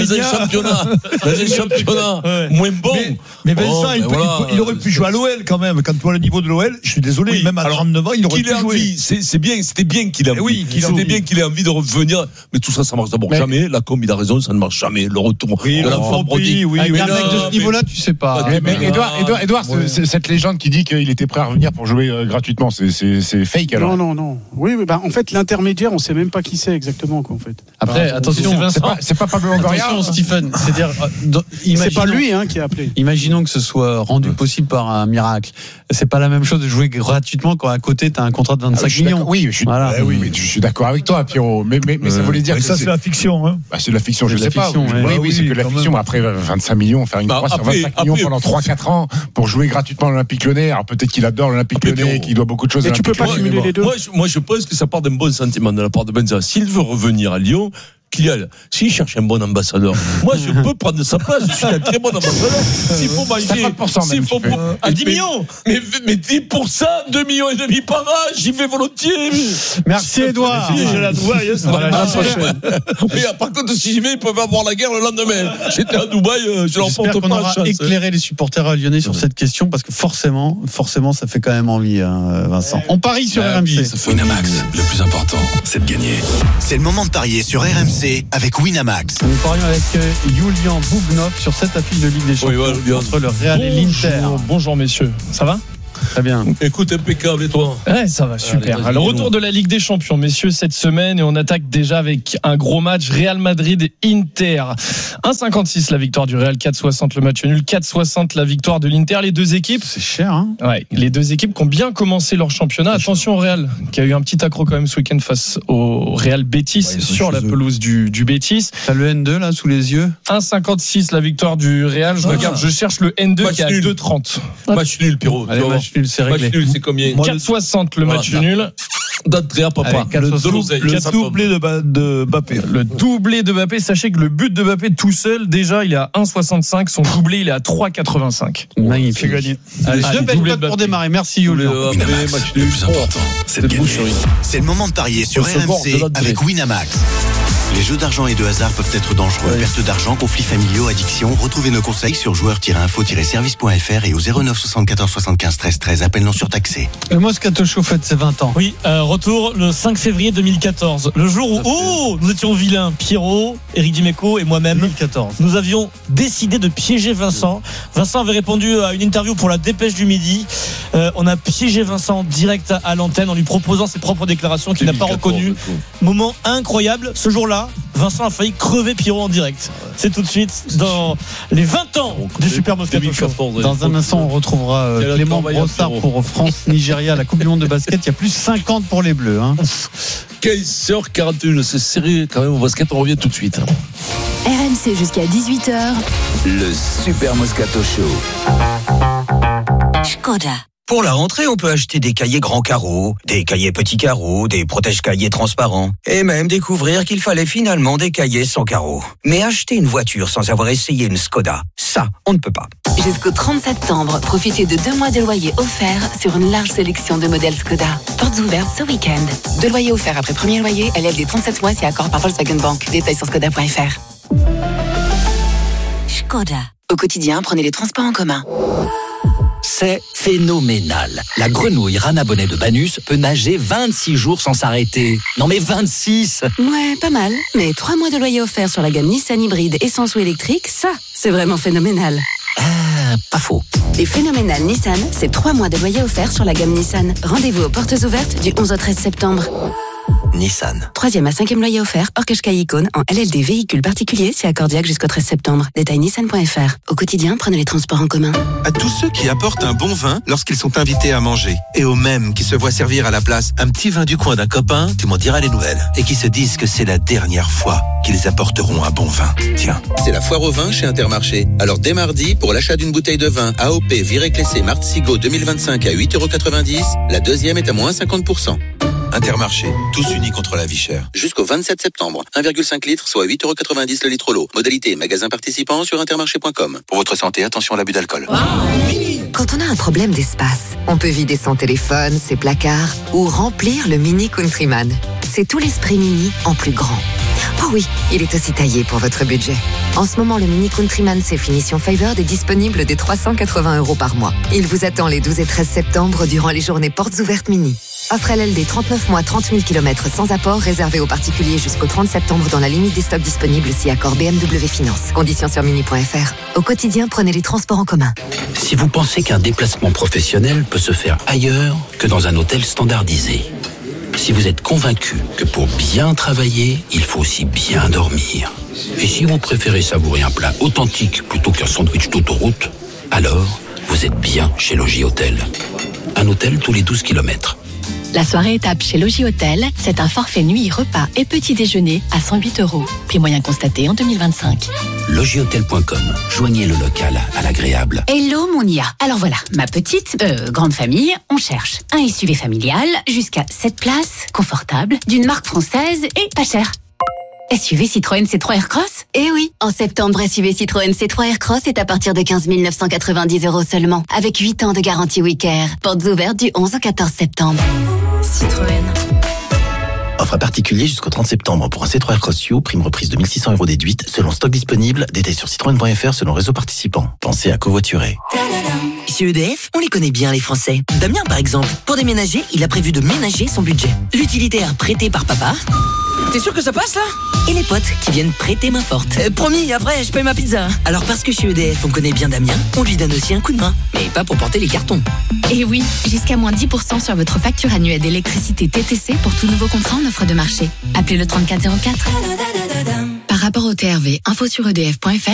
dans un championnat, dans un championnat ouais. moins bon. Mais, mais Vincent, oh, il, peut, voilà. il, il aurait pu jouer à l'O L quand même. Quand tu vois le niveau de l'O L, je suis désolé, oui, même à alors, trente-neuf ans, il aurait pu jouer. C'est, c'est bien, c'était bien qu'il ait envie. Oui, qu'il c'était envie. bien qu'il ait envie de revenir. Mais tout ça, ça marche d'abord mais, jamais. La com, il a raison, ça ne marche jamais. Le retour oui, de l'enfant prodigue. Oui, Avec oui, un mec de ce niveau-là, tu sais pas. Mais, mais Edouard, Edouard, Edouard ouais. c'est, cette légende qui dit qu'il était prêt à revenir pour jouer euh, gratuitement, c'est, c'est, c'est fake alors. Non, non, non. Oui, mais bah, en fait, l'intermédiaire, on ne sait même pas qui c'est exactement, quoi, en fait. Après, bah, attention, c'est pas, c'est pas Pablo Longoria. Attention, Stephen. C'est-à-dire, euh, c'est pas lui hein, qui a appelé. Imaginons que ce soit rendu possible par un miracle. C'est pas la même chose de jouer gratuitement quand à côté t'as un contrat de vingt-cinq ah, millions. Oui, je suis, voilà. eh oui, mais je suis d'accord avec toi, Pierrot. Mais, mais, mais euh, ça voulait dire que ça, c'est, c'est la fiction. Hein. Bah, c'est de la fiction, c'est je sais fiction, pas. Ouais. Oui, oui, oui, c'est que de la fiction. Même. Après vingt-cinq millions, faire une bah, croix sur vingt-cinq après, millions pendant trois quatre ans pour jouer gratuitement à l'Olympique Lyonnais. Alors peut-être qu'il adore l'Olympique Lyonnais et qu'il doit beaucoup de choses à l'Olympique Lyonnais. Mais tu peux pas cumuler les deux. Moi, je, moi, je pense que ça part d'un bon sentiment de la part de Benzema. S'il veut revenir à Lyon, Kylian, s'il cherche un bon ambassadeur, moi je peux prendre sa place, je suis un très bon ambassadeur. S'il faut manger, s'il faut même, à dix millions, mais, mais dix pour cent, deux millions et demi par an, j'y vais volontiers. Merci Edouard. J'ai la Dubaï, ça va la prochaine. Mais par contre, si j'y vais, ils peuvent avoir la guerre le lendemain. J'étais à Dubaï, je leur porte pas qu'on aura éclairé les supporters lyonnais sur cette question parce que forcément, forcément, ça fait quand même envie, hein, Vincent. On parie sur R M C. Winamax, le plus important, c'est de gagner. C'est le moment de parier sur R M C. Avec Winamax. Nous parions avec euh, Julian Boubnov sur cette affiche de Ligue des Champions oui, entre le Real et l'Inter. Bonjour messieurs, ça va ? Très bien. Écoute, impeccable, et toi ? Ouais, ça va, super. Allez, Alors, retour de la Ligue des Champions, messieurs, cette semaine, et on attaque déjà avec un gros match, Real Madrid-Inter. un virgule cinquante-six la victoire du Real, quatre virgule soixante le match nul, quatre virgule soixante la victoire de l'Inter. Les deux équipes, c'est cher, hein ? Ouais, les deux équipes qui ont bien commencé leur championnat. C'est Attention cher. Au Real, qui a eu un petit accro quand même ce week-end face au Real Betis, ouais, sur la pelouse du, du Betis. T'as le N deux là sous les yeux ? un virgule cinquante-six la victoire du Real. Je ah. regarde, je cherche le N deux match qui est à deux virgule trente. Match nul, Pierrot. Allez, match nul, c'est réglé. Match nul, c'est combien ? quatre virgule soixante le match voilà, nul. D'Andrea Papa. Allez, le, double, le doublé de, ba, de Mbappé. Le doublé de Mbappé. Sachez que le but de Mbappé tout seul, déjà, il est à un virgule soixante-cinq. Son doublé, il est à trois virgule quatre-vingt-cinq. Magnifique. C'est gagné. Allez, Allez, deux belles cotes pour démarrer. Merci, Julien. Winamax, le plus important, c'est de gagner. C'est le moment de parier sur R M C avec Winamax. Les jeux d'argent et de hasard peuvent être dangereux. Ouais. Perte d'argent, conflits familiaux, addiction. Retrouvez nos conseils sur joueurs tiret info tiret service point f r et au zéro neuf soixante-quatorze soixante-quinze treize treize. Appel non surtaxé. Le Moscato Show fête ses vingt ans. Oui, euh, retour le cinq février deux mille quatorze. Le jour où, oh, nous étions vilains. Pierrot, Éric Dimeco et moi-même. deux mille quatorze. Nous avions décidé de piéger Vincent. Vincent avait répondu à une interview pour la Dépêche du Midi. Euh, on a piégé Vincent direct à l'antenne en lui proposant ses propres déclarations qu'il n'a pas reconnues. Moment incroyable. Ce jour-là, Vincent a failli crever Pierrot en direct. C'est tout de suite dans les vingt ans du Super Moscato Show. Dans un instant, on retrouvera euh, Clément Brossard pour France-Nigeria, la Coupe du Monde de basket. Il y a plus cinquante pour les Bleus. Hein. quinze heures quarante-et-une, c'est serré quand même au basket. On revient tout de suite. R M C jusqu'à dix-huit heures. Le Super Moscato Show. Skoda. Pour la rentrée, on peut acheter des cahiers grands carreaux, des cahiers petits carreaux, des protège-cahiers transparents, et même découvrir qu'il fallait finalement des cahiers sans carreaux. Mais acheter une voiture sans avoir essayé une Skoda, ça, on ne peut pas. Jusqu'au trente septembre, profitez de deux mois de loyer offerts sur une large sélection de modèles Skoda. Portes ouvertes ce week-end. Deux loyers offerts après premier loyer, L L D trente-sept mois si accord par Volkswagen Bank. Détails sur skoda point f r. Skoda. Au quotidien, prenez les transports en commun. C'est phénoménal. La grenouille Rana Bonnet de Banus peut nager vingt-six jours sans s'arrêter. Non mais vingt-six! Ouais, pas mal. Mais trois mois de loyer offert sur la gamme Nissan hybride essence ou électrique, ça, c'est vraiment phénoménal. Ah, pas faux. Les phénoménales Nissan, c'est trois mois de loyer offert sur la gamme Nissan. Rendez-vous aux portes ouvertes du onze au treize septembre. Nissan. Troisième à cinquième loyer offert, hors Qashqai Icône, en L L D véhicule particulier, c'est accordiaque jusqu'au treize septembre. Détail nissan point f r. Au quotidien, prenez les transports en commun. À tous ceux qui apportent un bon vin lorsqu'ils sont invités à manger, et aux mêmes qui se voient servir à la place un petit vin du coin d'un copain, tu m'en diras les nouvelles, et qui se disent que c'est la dernière fois qu'ils apporteront un bon vin. Tiens, c'est la foire au vin chez Intermarché. Alors dès mardi, pour l'achat d'une bouteille de vin A O P Viré Clessé Martzigo deux mille vingt-cinq à huit euros quatre-vingt-dix, la deuxième est à moins cinquante pour cent. Intermarché, tous unis contre la vie chère. Jusqu'au vingt-sept septembre, un virgule cinq litres, soit huit euros quatre-vingt-dix le litre l'eau. Modalité magasin participant sur intermarché point com. Pour votre santé, attention à l'abus d'alcool. Quand on a un problème d'espace, on peut vider son téléphone, ses placards ou remplir le Mini Countryman. C'est tout l'esprit Mini en plus grand. Oh oui, il est aussi taillé pour votre budget. En ce moment, le Mini Countryman C Finition Favored est disponible dès trois cent quatre-vingts euros par mois. Il vous attend les douze et treize septembre durant les journées portes ouvertes Mini. Offre L L D trente-neuf mois, trente mille kilomètres sans apport, réservé aux particuliers jusqu'au trente septembre dans la limite des stocks disponibles si accord B M W Finance. Conditions sur mini point f r. Au quotidien, prenez les transports en commun. Si vous pensez qu'un déplacement professionnel peut se faire ailleurs que dans un hôtel standardisé, si vous êtes convaincu que pour bien travailler, il faut aussi bien dormir, et si vous préférez savourer un plat authentique plutôt qu'un sandwich d'autoroute, alors vous êtes bien chez Logis Hôtel. Un hôtel tous les douze kilomètres. La soirée étape chez Logis Hôtel, c'est un forfait nuit, repas et petit déjeuner à cent huit euros. Prix moyen constaté en deux mille vingt-cinq. logis hôtel point com. Joignez le local à l'agréable. Hello mon I A. Alors voilà, ma petite, euh, grande famille, on cherche un S U V familial jusqu'à sept places, confortable, d'une marque française et pas cher. S U V Citroën C trois Aircross ? Eh oui, en septembre, S U V Citroën C trois Aircross est à partir de quinze mille neuf cent quatre-vingt-dix euros seulement, avec huit ans de garantie Wicker. Portes ouvertes du onze au quatorze septembre. Citroën. Offre à particulier jusqu'au trente septembre pour un C trois Aircross U, prime reprise de mille six cents euros déduite, selon stock disponible, détails sur citroën point f r selon réseau participant. Pensez à covoiturer. Chez E D F, on les connaît bien les Français. Damien par exemple, pour déménager, il a prévu de ménager son budget. L'utilitaire prêté par papa. T'es sûr que ça passe là ? Et les potes qui viennent prêter main forte. Euh, promis, après je paye ma pizza. Alors parce que chez E D F on connaît bien Damien, on lui donne aussi un coup de main. Mais pas pour porter les cartons. Et oui, jusqu'à moins dix pour cent sur votre facture annuelle d'électricité T T C pour tout nouveau contrat en offre de marché. Appelez le trente-quatre zéro quatre. Par rapport au T R V, info sur E D F point f r.